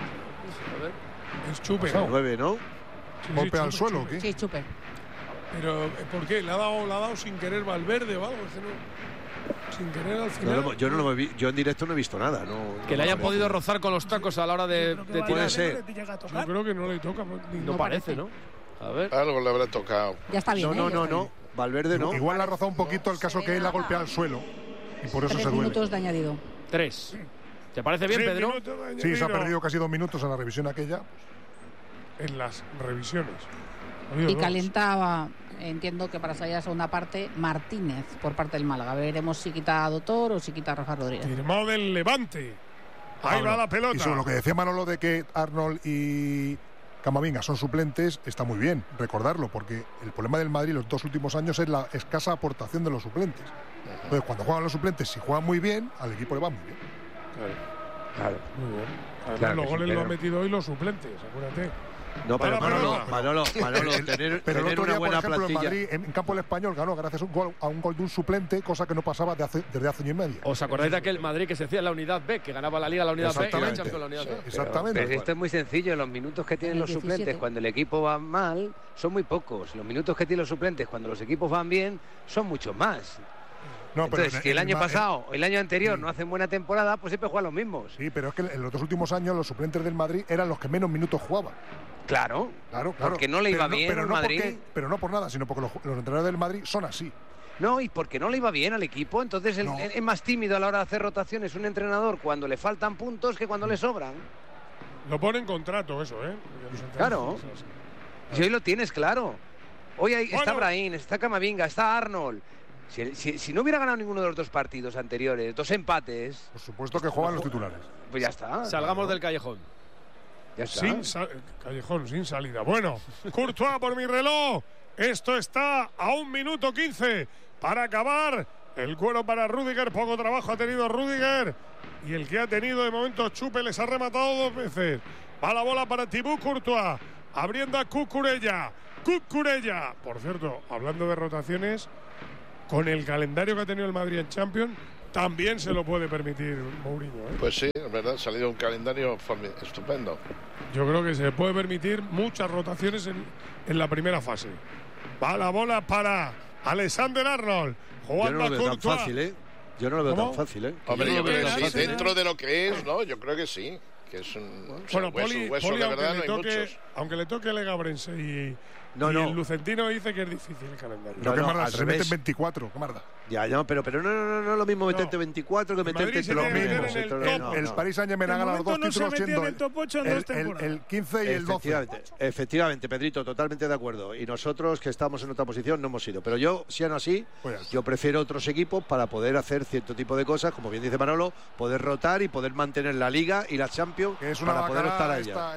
A ver. Es Chupe, ¿no? 9, ¿no? ¿Golpe al suelo o qué? Sí, Chupe. Pero, ¿por qué? ¿Le ha dado sin querer Valverde o algo? Sin querer al final. No, yo en directo no he visto nada. No, que le hayan podido rozar con los tacos a la hora de tirar. Puede ser. Yo creo que no le toca. No parece, ¿no? A ver. Algo le habrá tocado. Ya está bien. No. Valverde no. Igual le ha rozado un poquito el caso que él la golpea al suelo. Y por eso 3 se duele. minutos de añadido. 3. ¿Te parece bien, Pedro? Sí, se ha perdido casi 2 minutos en la revisión aquella. En las revisiones. Y calentaba, entiendo que para salir a la segunda parte, Martínez por parte del Málaga. Veremos si quita a Doctor o si quita a Rafa Rodríguez. Firmado del Levante. Ahí va la pelota. Y sobre lo que decía Manolo de que Arnold y Camavinga son suplentes, está muy bien recordarlo, porque el problema del Madrid los 2 últimos años es la escasa aportación de los suplentes. Entonces, cuando juegan los suplentes, si juegan muy bien, al equipo le va muy bien. Claro. Muy bien. Además, los goles lo han metido hoy los suplentes, acuérdate. No, pero Manolo, tener una buena por ejemplo, plantilla. En Madrid, en campo del Español, ganó gracias a un gol de un suplente, cosa que no pasaba desde hace año y medio. ¿Os acordáis de aquel Madrid que se hacía en la unidad B, que ganaba la Liga la unidad B y la Champions la unidad B? Pero esto es muy sencillo, los minutos que tienen los suplentes cuando el equipo va mal son muy pocos. Los minutos que tienen los suplentes cuando los equipos van bien son muchos más. No, entonces, si el año pasado o el año anterior no hacen buena temporada, pues siempre juegan los mismos. Sí, pero es que en los 2 últimos años los suplentes del Madrid eran los que menos minutos jugaban. Claro. Porque no le iba bien al Madrid. Pero no por nada, sino porque los entrenadores del Madrid son así. No, y porque no le iba bien al equipo, entonces es más tímido a la hora de hacer rotaciones un entrenador cuando le faltan puntos que cuando le sobran. Lo pone en contrato eso, ¿eh? Claro. Si hoy lo tienes claro. Hoy está Brahim, está Camavinga, está Arnold. Si no hubiera ganado ninguno de los 2 partidos anteriores, 2 empates. Por supuesto que juegan los titulares. Pues ya está. Salgamos del callejón. Callejón sin salida. Bueno, Courtois por mi reloj. Esto está a 1 minuto 15 para acabar. El cuero para Rüdiger. Poco trabajo ha tenido Rüdiger. Y el que ha tenido de momento Chupe les ha rematado 2 veces. Va la bola para Thibaut Courtois. Abriendo a Cucurella. Por cierto, hablando de rotaciones, con el calendario que ha tenido el Madrid en Champions, también se lo puede permitir Mourinho, ¿eh? Pues sí, es verdad, ha salido un calendario estupendo. Yo creo que se puede permitir muchas rotaciones en la primera fase. Va la bola para Alexander Arnold. Jugando Yo no lo veo tan fácil, ¿eh? Yo no lo veo tan fácil, ¿eh? Hombre, yo creo que sí, dentro de lo que es, ¿no? Yo creo que sí. Que es un hueso de verdad, no hay muchos. Aunque le toque Legabrense y el Lucentino dice que es difícil el calendario. Se meten 24, ¿qué más da? Ya, pero no es lo mismo meterte 24 que meterte lo mismo. El Paris Saint-Germain ha ganado 2 títulos siendo el 15 y el 12. Efectivamente, Pedrito, totalmente de acuerdo. Y nosotros, que estamos en otra posición, no hemos ido. Pero yo, si aún así, yo prefiero otros equipos para poder hacer cierto tipo de cosas, como bien dice Manolo, poder rotar y poder mantener la Liga y la Champions para poder estar allá.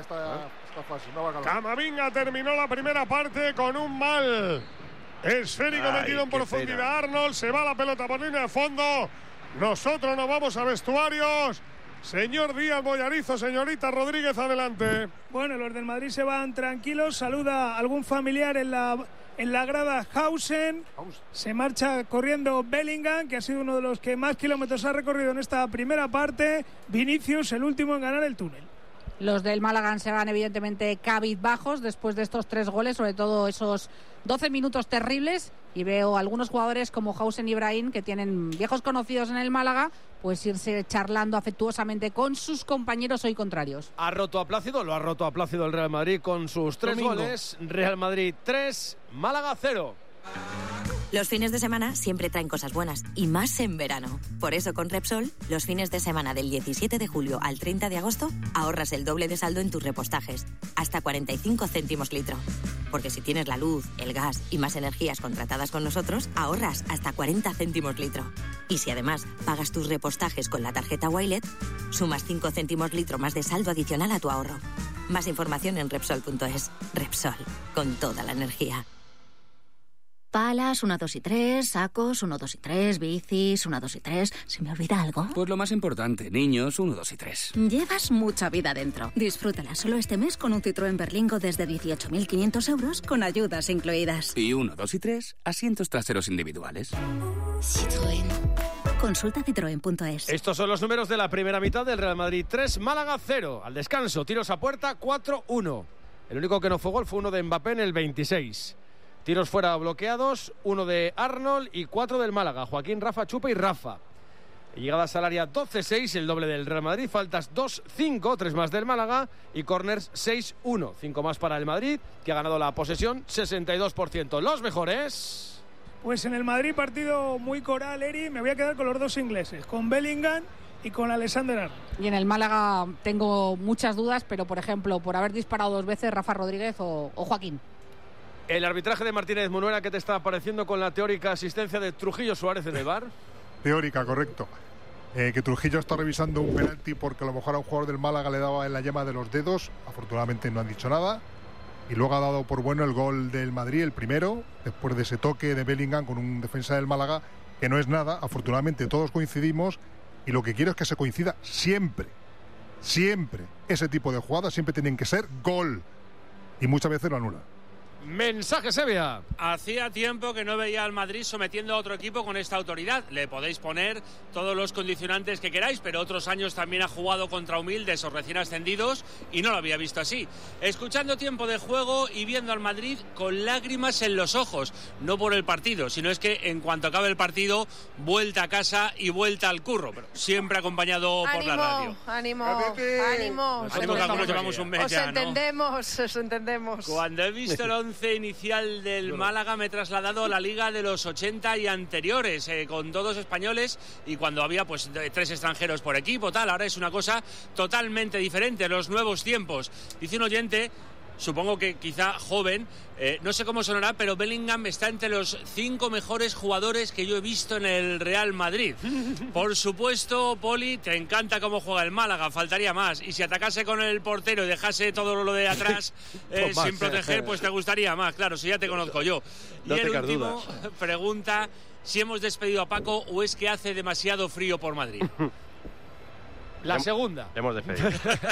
Camavinga terminó la primera parte con un mal esférico metido en profundidad. Pena. Arnold, se va la pelota por línea de fondo. Nosotros nos vamos a vestuarios. Señor Díaz Boyarizo, señorita Rodríguez, adelante. Bueno, los del Madrid se van tranquilos. Saluda a algún familiar en la grada Hausen. Se marcha corriendo Bellingham, que ha sido uno de los que más kilómetros ha recorrido en esta primera parte. Vinicius, el último en ganar el túnel. Los del Málaga se van evidentemente cabizbajos después de estos 3 goles, sobre todo esos 12 minutos terribles, y veo algunos jugadores como Hausen y Brahim, que tienen viejos conocidos en el Málaga, pues irse charlando afectuosamente con sus compañeros hoy contrarios. Lo ha roto a Plácido el Real Madrid con sus 3 goles. Real Madrid 3, Málaga 0. Los fines de semana siempre traen cosas buenas, y más en verano. Por eso con Repsol, los fines de semana del 17 de julio al 30 de agosto, ahorras el doble de saldo en tus repostajes, hasta 45 céntimos litro. Porque si tienes la luz, el gas y más energías contratadas con nosotros, ahorras hasta 40 céntimos litro. Y si además pagas tus repostajes con la tarjeta Wilet, sumas 5 céntimos litro más de saldo adicional a tu ahorro. Más información en Repsol.es. Repsol, con toda la energía. Palas, 1, 2 y 3, sacos, 1, 2 y 3, bicis, 1, 2 y 3. ¿Se me olvida algo? Pues lo más importante, niños, 1, 2 y 3. Llevas mucha vida dentro. Disfrútala solo este mes con un Citroën Berlingo desde 18.500 euros con ayudas incluidas. Y 1, 2 y 3, asientos traseros individuales. Citroën. Consulta citroen.es. Estos son los números de la primera mitad del Real Madrid 3, Málaga 0. Al descanso, tiros a puerta 4-1. El único que no fue gol fue uno de Mbappé en el 26. Tiros fuera bloqueados, 1 de Arnold y 4 del Málaga. Joaquín, Rafa, Chupe y Rafa. Llegadas al área 12-6, el doble del Real Madrid. Faltas 2-5, 3 más del Málaga. Y corners 6-1, 5 más para el Madrid, que ha ganado la posesión 62%. Los mejores. Pues en el Madrid partido muy coral, Eri. Me voy a quedar con los 2 ingleses, con Bellingham y con Alexander Arnold. Y en el Málaga tengo muchas dudas, pero por ejemplo, por haber disparado 2 veces Rafa Rodríguez o Joaquín. El arbitraje de Martínez Munuera, ¿qué te está pareciendo con la teórica asistencia de Trujillo Suárez en el VAR? Teórica, correcto. Que Trujillo está revisando un penalti porque a lo mejor a un jugador del Málaga le daba en la yema de los dedos. Afortunadamente no han dicho nada. Y luego ha dado por bueno el gol del Madrid, el primero, después de ese toque de Bellingham con un defensa del Málaga, que no es nada. Afortunadamente todos coincidimos y lo que quiero es que se coincida siempre. Siempre. Ese tipo de jugadas siempre tienen que ser gol. Y muchas veces lo anulan. Mensaje Sevilla. Hacía tiempo que no veía al Madrid sometiendo a otro equipo con esta autoridad. Le podéis poner todos los condicionantes que queráis, pero otros años también ha jugado contra humildes o recién ascendidos y no lo había visto así. Escuchando tiempo de juego y viendo al Madrid con lágrimas en los ojos, no por el partido, sino es que en cuanto acabe el partido, vuelta a casa y vuelta al curro, pero siempre acompañado por la radio. Ánimo. Nosotros algunos llevamos un mes ya, ¿no? Os entendemos. Cuando he visto el 11 inicial del Málaga me he trasladado a la Liga de los 80 y anteriores, con todos españoles, y cuando había pues 3 extranjeros por equipo, tal. Ahora es una cosa totalmente diferente, los nuevos tiempos. Dice un oyente supongo que quizá joven, no sé cómo sonará, pero Bellingham está entre los 5 mejores jugadores que yo he visto en el Real Madrid. Por supuesto, Poli, te encanta cómo juega el Málaga, faltaría más. Y si atacase con el portero y dejase todo lo de atrás sin proteger, pues te gustaría más, claro, si ya te conozco yo. No y el último dudas. pregunta si hemos despedido a Paco o es que hace demasiado frío por Madrid. La segunda. Hemos despedido.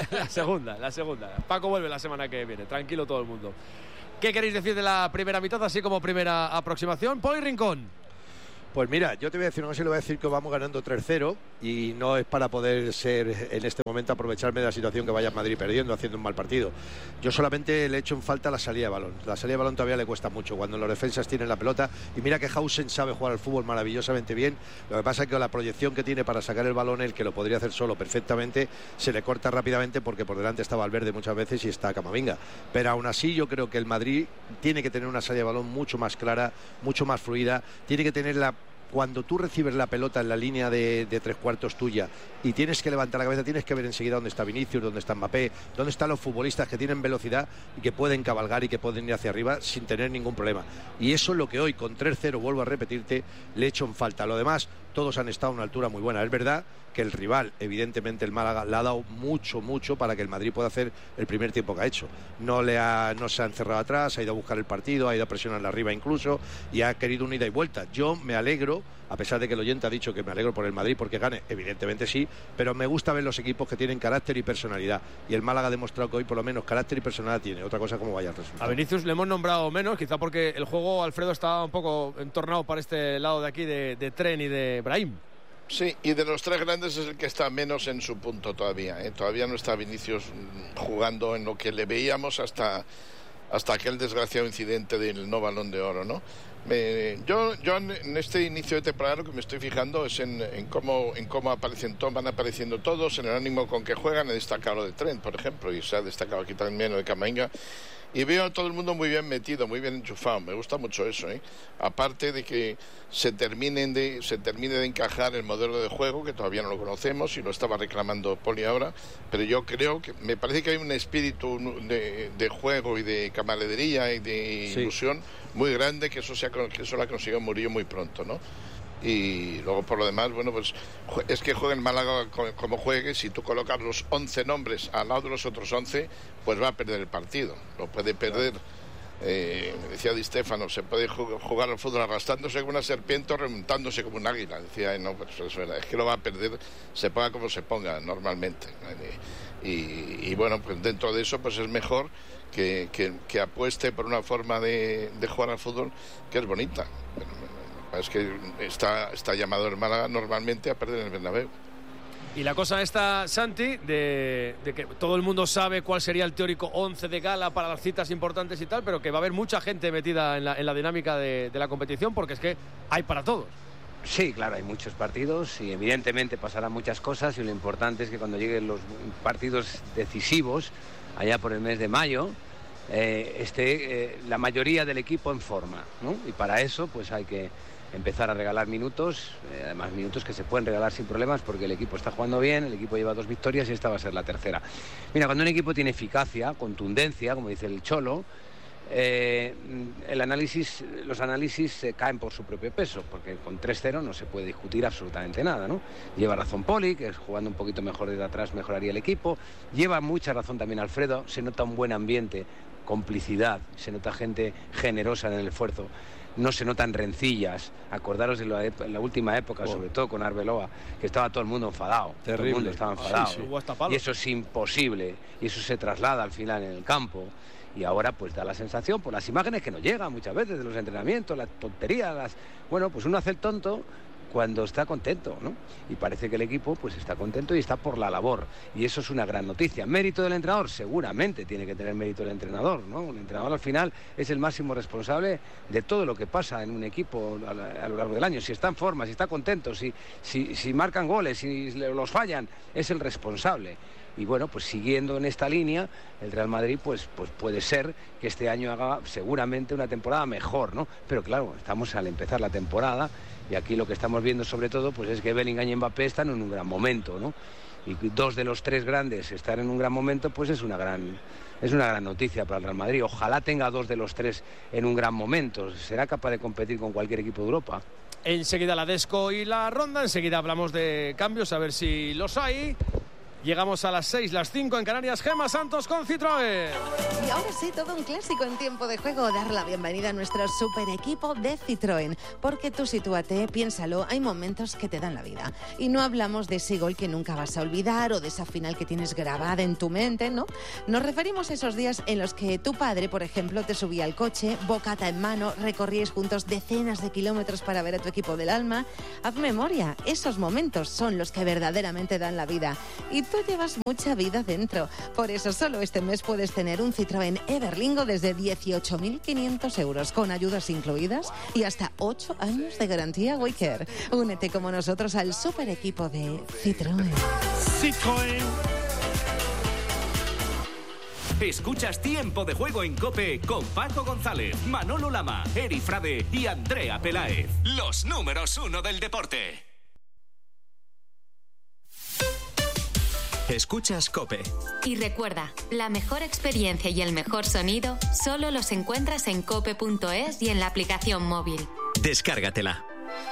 La segunda. Paco vuelve la semana que viene. Tranquilo todo el mundo. ¿Qué queréis decir de la primera mitad, así como primera aproximación? Poli Rincón. Pues mira, yo te voy a decir, no sé, le voy a decir que vamos ganando 3-0 y no es para poder ser en este momento aprovecharme de la situación que vaya Madrid perdiendo, haciendo un mal partido. Yo solamente le echo en falta la salida de balón. La salida de balón todavía le cuesta mucho cuando los defensas tienen la pelota. Y mira que Hausen sabe jugar al fútbol maravillosamente bien. Lo que pasa es que la proyección que tiene para sacar el balón, el que lo podría hacer solo perfectamente, se le corta rápidamente porque por delante está Valverde muchas veces y está Camavinga. Pero aún así yo creo que el Madrid tiene que tener una salida de balón mucho más clara, mucho más fluida. Tiene que tener cuando tú recibes la pelota en la línea de 3/4 tuya y tienes que levantar la cabeza, tienes que ver enseguida dónde está Vinicius, dónde está Mbappé, dónde están los futbolistas que tienen velocidad y que pueden cabalgar y que pueden ir hacia arriba sin tener ningún problema. Y eso es lo que hoy, con 3-0, vuelvo a repetirte, le echo en falta. Lo demás, todos han estado a una altura muy buena. Es verdad que el rival, evidentemente el Málaga, le ha dado mucho para que el Madrid pueda hacer el primer tiempo que ha hecho. No se ha encerrado atrás, ha ido a buscar el partido, ha ido a presionarle arriba incluso y ha querido un ida y vuelta. Yo me alegro, a pesar de que el oyente ha dicho que me alegro por el Madrid porque gane, evidentemente sí, pero me gusta ver los equipos que tienen carácter y personalidad. Y el Málaga ha demostrado que hoy por lo menos carácter y personalidad tiene. Otra cosa como vaya el resultado. A Vinicius le hemos nombrado menos, quizá porque el juego, Alfredo, está un poco entornado para este lado de aquí de Tren y de Brahim. Sí, y de los tres grandes es el que está menos en su punto todavía. Todavía no está Vinicius jugando en lo que le veíamos hasta aquel desgraciado incidente del no Balón de Oro, ¿no? Yo en este inicio de temporada lo que me estoy fijando es en cómo van apareciendo todos, en el ánimo con que juegan. He destacado lo de Trent, por ejemplo, y se ha destacado aquí también lo de Camavinga. Y veo a todo el mundo muy bien metido, muy bien enchufado. Me gusta mucho eso, ¿eh? Aparte de que se termine de encajar el modelo de juego, que todavía no lo conocemos y lo estaba reclamando Poli ahora, pero yo creo que me parece que hay un espíritu de juego y de camaradería y de ilusión muy grande, que eso lo ha conseguido Murillo muy pronto, ¿no? Y luego por lo demás, bueno, pues es que juegue el Málaga como juegue. Si tú colocas los 11 nombres al lado de los otros 11, pues va a perder el partido. Lo puede perder, me decía Di Stéfano, se puede jugar al fútbol arrastrándose como una serpiente o remontándose como un águila. Decía, no, pues eso es que lo va a perder, se ponga como se ponga normalmente. Y bueno, pues dentro de eso pues es mejor que apueste por una forma de jugar al fútbol que es bonita. Es que está llamado el Málaga normalmente a perder en el Bernabéu. Y la cosa está, Santi, de que todo el mundo sabe cuál sería el teórico 11 de gala para las citas importantes y tal, pero que va a haber mucha gente metida en la dinámica de la competición, porque es que hay para todos. Sí, claro, hay muchos partidos y evidentemente pasarán muchas cosas, y lo importante es que cuando lleguen los partidos decisivos, allá por el mes de mayo, esté la mayoría del equipo en forma, ¿no? Y para eso pues hay que empezar a regalar minutos, además minutos que se pueden regalar sin problemas porque el equipo está jugando bien, el equipo lleva 2 victorias y esta va a ser la tercera. Mira, cuando un equipo tiene eficacia, contundencia, como dice el Cholo, los análisis caen por su propio peso, porque con 3-0 no se puede discutir absolutamente nada, ¿no? Lleva razón Poli, que jugando un poquito mejor desde atrás mejoraría el equipo, lleva mucha razón también Alfredo, se nota un buen ambiente, complicidad, se nota gente generosa en el esfuerzo, no se notan rencillas. Acordaros de la última época, sobre todo con Arbeloa, que estaba todo el mundo enfadado. Terrible. Todo el mundo estaba enfadado. Sí. Y eso es imposible, y eso se traslada al final en el campo. Y ahora pues da la sensación, por las imágenes que nos llegan muchas veces de los entrenamientos, las tonterías, bueno, pues uno hace el tonto cuando está contento, ¿no? Y parece que el equipo pues está contento y está por la labor, y eso es una gran noticia. ¿Mérito del entrenador? Seguramente tiene que tener mérito el entrenador, ¿no? El entrenador al final es el máximo responsable de todo lo que pasa en un equipo a lo largo del año. Si está en forma, si está contento, si marcan goles, si los fallan, es el responsable. Y bueno, pues siguiendo en esta línea, el Real Madrid pues puede ser que este año haga seguramente una temporada mejor, ¿no? Pero claro, estamos al empezar la temporada y aquí lo que estamos viendo sobre todo pues es que Bellingham y Mbappé están en un gran momento, ¿no? y 2 de los 3 grandes estar en un gran momento, pues es una gran noticia para el Real Madrid. Ojalá tenga 2 de los 3 en un gran momento. Será capaz de competir con cualquier equipo de Europa. Enseguida la Desco y la ronda. Enseguida hablamos de cambios, a ver si los hay. Llegamos a las 6, las 5 en Canarias. Gemma Santos con Citroën. Y ahora sí, todo un clásico en tiempo de juego. Dar la bienvenida a nuestro super equipo de Citroën. Porque tú sitúate, piénsalo, hay momentos que te dan la vida. Y no hablamos de ese gol que nunca vas a olvidar o de esa final que tienes grabada en tu mente, ¿no? Nos referimos a esos días en los que tu padre, por ejemplo, te subía al coche, bocata en mano, recorríais juntos decenas de kilómetros para ver a tu equipo del alma. Haz memoria, esos momentos son los que verdaderamente dan la vida. Y tú llevas mucha vida dentro. Por eso solo este mes puedes tener un Citroën Everlingo desde 18.500 euros, con ayudas incluidas y hasta 8 años de garantía Wicker. Únete como nosotros al super equipo de Citroën. Citroën. Escuchas Tiempo de Juego en COPE con Paco González, Manolo Lama, Eri Frade y Andrea Peláez. Los números 1 del deporte. Escuchas COPE. Y recuerda, la mejor experiencia y el mejor sonido solo los encuentras en cope.es y en la aplicación móvil. Descárgatela.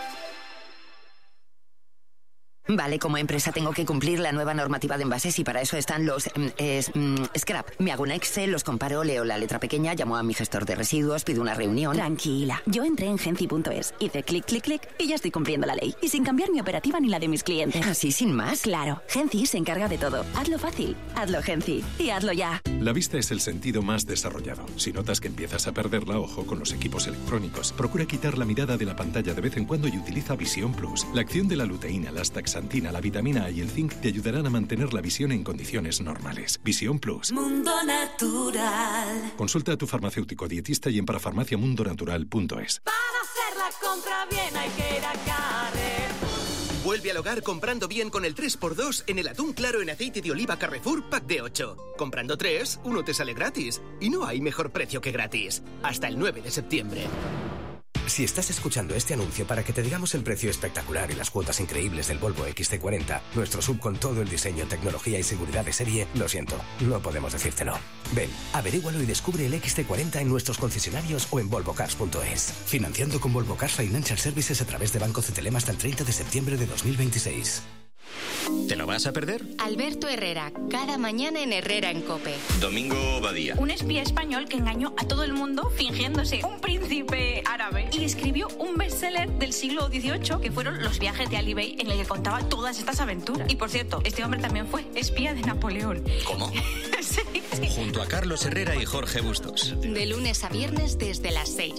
Vale, como empresa tengo que cumplir la nueva normativa de envases y para eso están los scrap. Me hago un Excel, los comparo, leo la letra pequeña, llamo a mi gestor de residuos, pido una reunión. Tranquila, yo entré en Genci.es, hice clic, clic, clic y ya estoy cumpliendo la ley. Y sin cambiar mi operativa ni la de mis clientes. ¿Así sin más? Claro, Genci se encarga de todo. Hazlo fácil, hazlo Genci y hazlo ya. La vista es el sentido más desarrollado. Si notas que empiezas a perderla, ojo con los equipos electrónicos. Procura quitar la mirada de la pantalla de vez en cuando y utiliza Visión Plus. La acción de la luteína, la astaxantina, la vitamina A y el zinc te ayudarán a mantener la visión en condiciones normales. Visión Plus. Mundo Natural. Consulta a tu farmacéutico dietista y en parafarmaciamundonatural.es. Para hacer la compra bien hay que ir a Carrer. Vuelve al hogar comprando bien con el 3x2 en el atún claro en aceite de oliva Carrefour Pack de 8. Comprando 3, uno te sale gratis. Y no hay mejor precio que gratis. Hasta el 9 de septiembre. Si estás escuchando este anuncio para que te digamos el precio espectacular y las cuotas increíbles del Volvo XC40, nuestro SUV con todo el diseño, tecnología y seguridad de serie, lo siento, no podemos decírtelo. Ven, averígualo y descubre el XC40 en nuestros concesionarios o en volvocars.es. Financiando con Volvo Cars Financial Services a través de Banco CTLM hasta el 30 de septiembre de 2026. ¿Te lo vas a perder? Alberto Herrera, cada mañana en Herrera en COPE. Domingo Badía. Un espía español que engañó a todo el mundo fingiéndose un príncipe árabe y escribió un bestseller del siglo XVIII que fueron Los viajes de Ali Bey, en el que contaba todas estas aventuras. Y por cierto, este hombre también fue espía de Napoleón. ¿Cómo? Sí. Junto a Carlos Herrera y Jorge Bustos. De lunes a viernes desde las 6.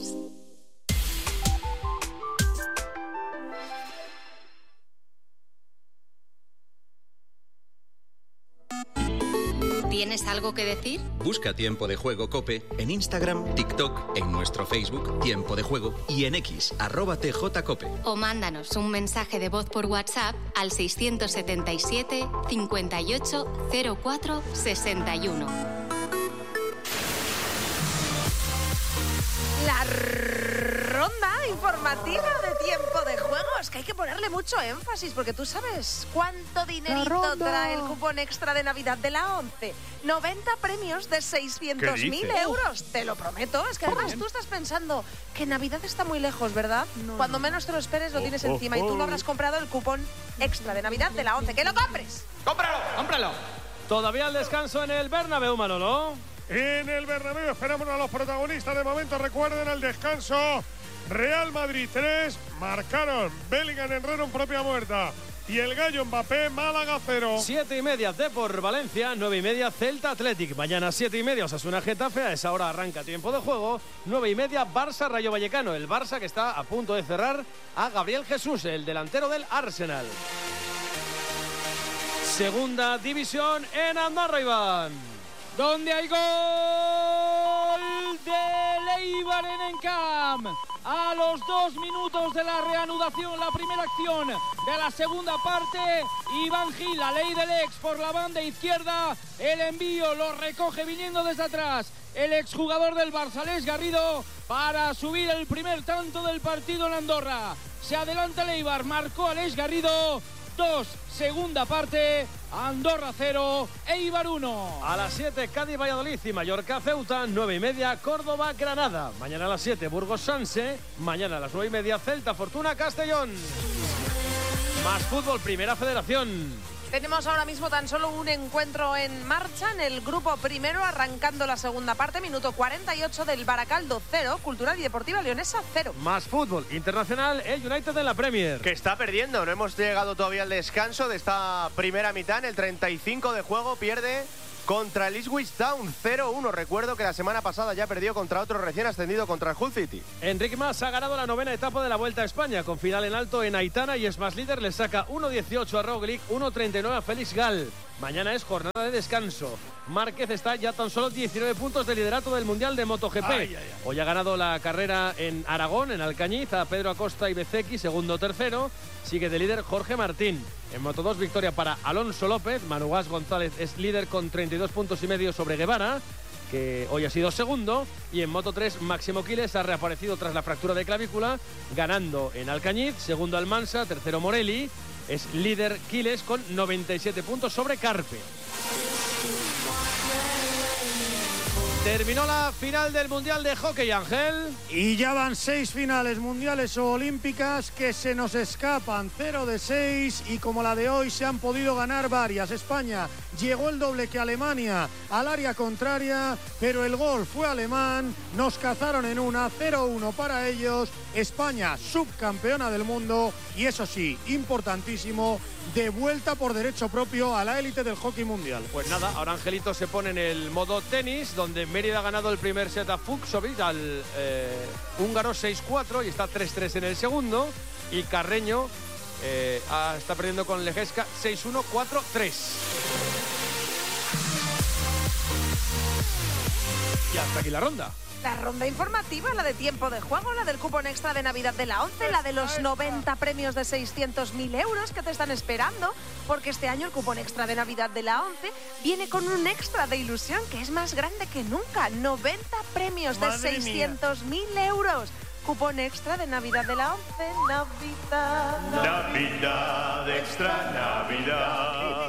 ¿Tienes algo que decir? Busca Tiempo de Juego COPE en Instagram, TikTok, en nuestro Facebook, Tiempo de Juego, y en X, @TJCOPE. O mándanos un mensaje de voz por WhatsApp al 677 58 04 61. La ronda informativa de Tiempo de Juego. Es que hay que ponerle mucho énfasis porque tú sabes cuánto dinerito trae el cupón extra de Navidad de la 11. 90 premios de 600.000 euros. Te lo prometo. Es que además tú estás pensando que Navidad está muy lejos, ¿verdad? Cuando menos te lo esperes lo tienes encima y tú lo habrás comprado el cupón extra de Navidad de la 11. ¡Que lo compres! ¡Cómpralo! ¡Cómpralo! Todavía el descanso en el Bernabéu, Manolo. En el Bernabéu esperamos a los protagonistas. De momento recuerden el descanso. Real Madrid 3, marcaron Bellingham, Herrera en propia muerta y el Gallo Mbappé, Málaga 0. 7:30 Depor Valencia, 9:30 Celta Athletic. Mañana 7:30 Osasuna Getafe, a esa hora arranca Tiempo de Juego. 9:30 Barça Rayo Vallecano, el Barça que está a punto de cerrar a Gabriel Jesús, el delantero del Arsenal. Segunda división en Andorra, Iván. Donde hay gol de Eibar en Encamp. A los 2 minutos de la reanudación, la primera acción de la segunda parte, Iván Gil, la ley del ex por la banda izquierda, el envío lo recoge viniendo desde atrás el exjugador del Barça, Aleix Garrido, para subir el primer tanto del partido en Andorra. Se adelanta el Eibar, marcó Aleix Garrido 2, segunda parte, Andorra 0, Eibar 1. A las 7, Cádiz, Valladolid y Mallorca, Ceuta, 9:30, Córdoba, Granada. Mañana a las 7, Burgos, Sanse. Mañana a las 9:30, Celta, Fortuna, Castellón. Más fútbol, Primera Federación. Tenemos ahora mismo tan solo un encuentro en marcha en el grupo primero, arrancando la segunda parte, minuto 48 del Baracaldo 0, Cultural y Deportiva Leonesa 0. Más fútbol internacional, el United en la Premier. Que está perdiendo, no hemos llegado todavía al descanso de esta primera mitad. En el 35 de juego pierde contra el Ipswich Town 0-1. Recuerdo que la semana pasada ya perdió contra otro recién ascendido, contra el Hull City. Enrique Mas ha ganado la 9ª etapa de la Vuelta a España, con final en alto en Aitana, y es más líder, le saca 1.18 a Roglic, 1.39 a Félix Gall. Mañana es jornada de descanso. Márquez está ya tan solo 19 puntos de liderato del Mundial de MotoGP. Hoy ha ganado la carrera en Aragón, en Alcañiz, a Pedro Acosta y Bezzecchi, segundo, tercero. Sigue de líder Jorge Martín. En Moto2, victoria para Alonso López. Manu Gas González es líder con 32 puntos y medio sobre Guevara, que hoy ha sido segundo. Y en Moto3, Máximo Quiles ha reaparecido tras la fractura de clavícula, ganando en Alcañiz, segundo Almansa, tercero Morelli. Es líder Quiles con 97 puntos sobre Carpe. Terminó la final del Mundial de Hockey, Ángel. Y ya van 6 finales mundiales o olímpicas que se nos escapan, 0 de 6, y como la de hoy se han podido ganar varias. España llegó el doble que Alemania al área contraria, pero el gol fue alemán, nos cazaron en una, 0-1 para ellos. España subcampeona del mundo y, eso sí, importantísimo, de vuelta por derecho propio a la élite del hockey mundial. Pues nada, ahora Angelito se pone en el modo tenis, donde Mérida ha ganado el primer set a Fucsovic, al húngaro 6-4, y está 3-3 en el segundo. Y Carreño está perdiendo con Lejeska 6-1, 4-3. Y hasta aquí la ronda. La ronda informativa, la de tiempo de juego, la del cupón extra de Navidad de la ONCE, la de los 90 premios de 600.000 euros que te están esperando, porque este año el cupón extra de Navidad de la ONCE viene con un extra de ilusión que es más grande que nunca. 90 premios de 600.000 euros. Cupón extra de Navidad de la ONCE, Navidad. Navidad, extra Navidad.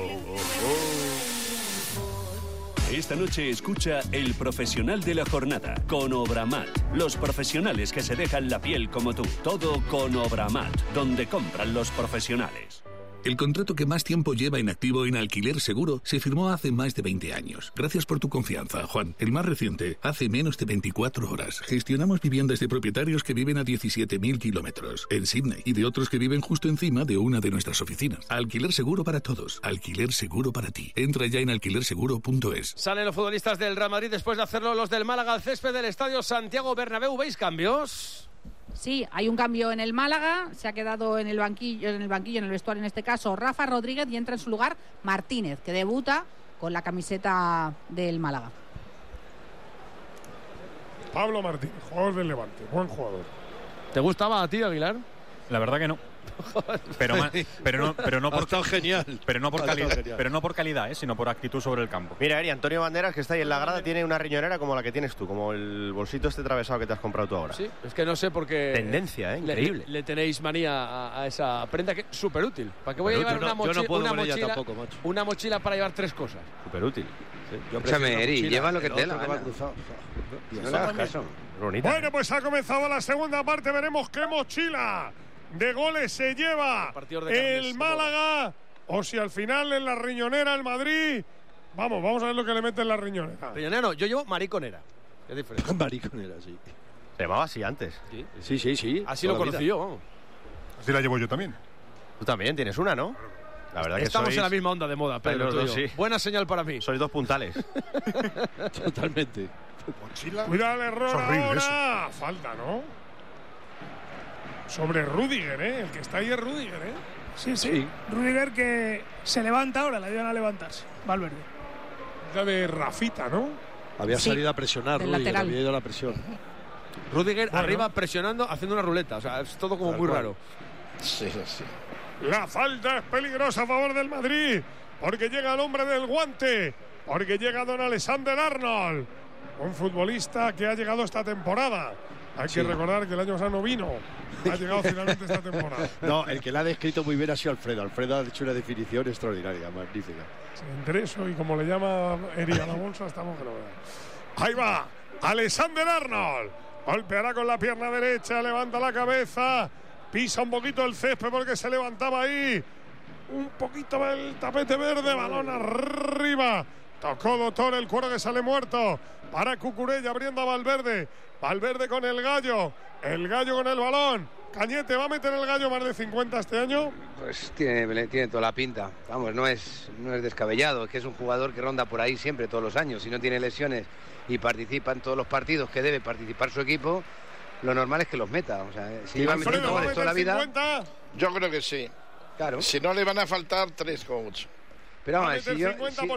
Esta noche escucha El Profesional de la Jornada con Obramat. Los profesionales que se dejan la piel como tú. Todo con Obramat, donde compran los profesionales. El contrato que más tiempo lleva en activo en Alquiler Seguro se firmó hace más de 20 años. Gracias por tu confianza, Juan. El más reciente, hace menos de 24 horas. Gestionamos viviendas de propietarios que viven a 17.000 kilómetros en Sydney y de otros que viven justo encima de una de nuestras oficinas. Alquiler Seguro para todos. Alquiler Seguro para ti. Entra ya en alquilerseguro.es. Salen los futbolistas del Real Madrid después de hacerlo los del Málaga al césped del Estadio Santiago Bernabéu. ¿Veis cambios? Sí, hay un cambio en el Málaga, se ha quedado en el banquillo, en el vestuario en este caso, Rafa Rodríguez, y entra en su lugar Martínez, que debuta con la camiseta del Málaga. Pablo Martínez, jugador del Levante, buen jugador. ¿Te gustaba a ti, Aguilar? La verdad que no. Pero no por genial. Pero no por calidad, sino por actitud sobre el campo. Mira, Eri, Antonio Banderas, que está ahí en la grada, tiene una riñonera como la que tienes tú, como el bolsito este atravesado que te has comprado tú ahora. Sí, es que no sé por qué. Tendencia, increíble. Le tenéis manía a esa prenda, que es súper útil. ¿Para qué voy a llevar una mochila para llevar 3 cosas? Súper útil. Sí. Escúchame, Eri, lleva lo que te la gana. Bueno, pues ha comenzado la segunda parte, veremos qué mochila de goles se lleva el Málaga, o si al final en la riñonera el Madrid. Vamos a ver lo que le mete en la riñonera. Riñonera no, yo llevo mariconera. Es diferente. Mariconera, sí. Se llamaba así antes. Sí. Así lo conocí yo, vamos. Así la llevo yo también. Tú también tienes una, ¿no? La verdad que estamos en la misma onda de moda, pero los dos, sí. Buena señal para mí. Sois 2 puntales. Totalmente. Mochila. Cuidado el error ahora. Eso. Falta, ¿no? Sobre Rüdiger, ¿eh? El que está ahí es Rüdiger, ¿eh? Sí. Rüdiger, que se levanta ahora, le ayudan a levantarse. Valverde. La de Rafita, ¿no? Había salido a presionar, Rüdiger, había ido a la presión. Rüdiger arriba presionando, haciendo una ruleta. O sea, es todo como muy raro. Sí. La falta es peligrosa a favor del Madrid, porque llega el hombre del guante, porque llega don Alexander Arnold, un futbolista que ha llegado esta temporada Hay que recordar que el año pasado no vino. Ha llegado finalmente esta temporada. No, el que la ha descrito muy bien ha sido Alfredo. Alfredo ha hecho una definición extraordinaria, magnífica. Sí, entre eso y como le llama Eri a la bolsa, estamos fenomenal. Ahí va, Alexander Arnold. Golpeará con la pierna derecha, levanta la cabeza, pisa un poquito el césped porque se levantaba ahí. Un poquito el tapete verde, balón arriba. Tocó Doctor, el cuero que sale muerto. Para Cucurella abriendo a Valverde. Valverde con el Gallo con el balón. Cañete, ¿va a meter el Gallo más de 50 este año? Pues tiene toda la pinta. Vamos, no es descabellado. Es que es un jugador que ronda por ahí siempre, todos los años. Si no tiene lesiones y participa en todos los partidos que debe participar su equipo, lo normal es que los meta. O sea, si va a meter goles toda la vida... 50? Yo creo que sí. Claro. Si no, le van a faltar 3 como mucho. Pero vamos,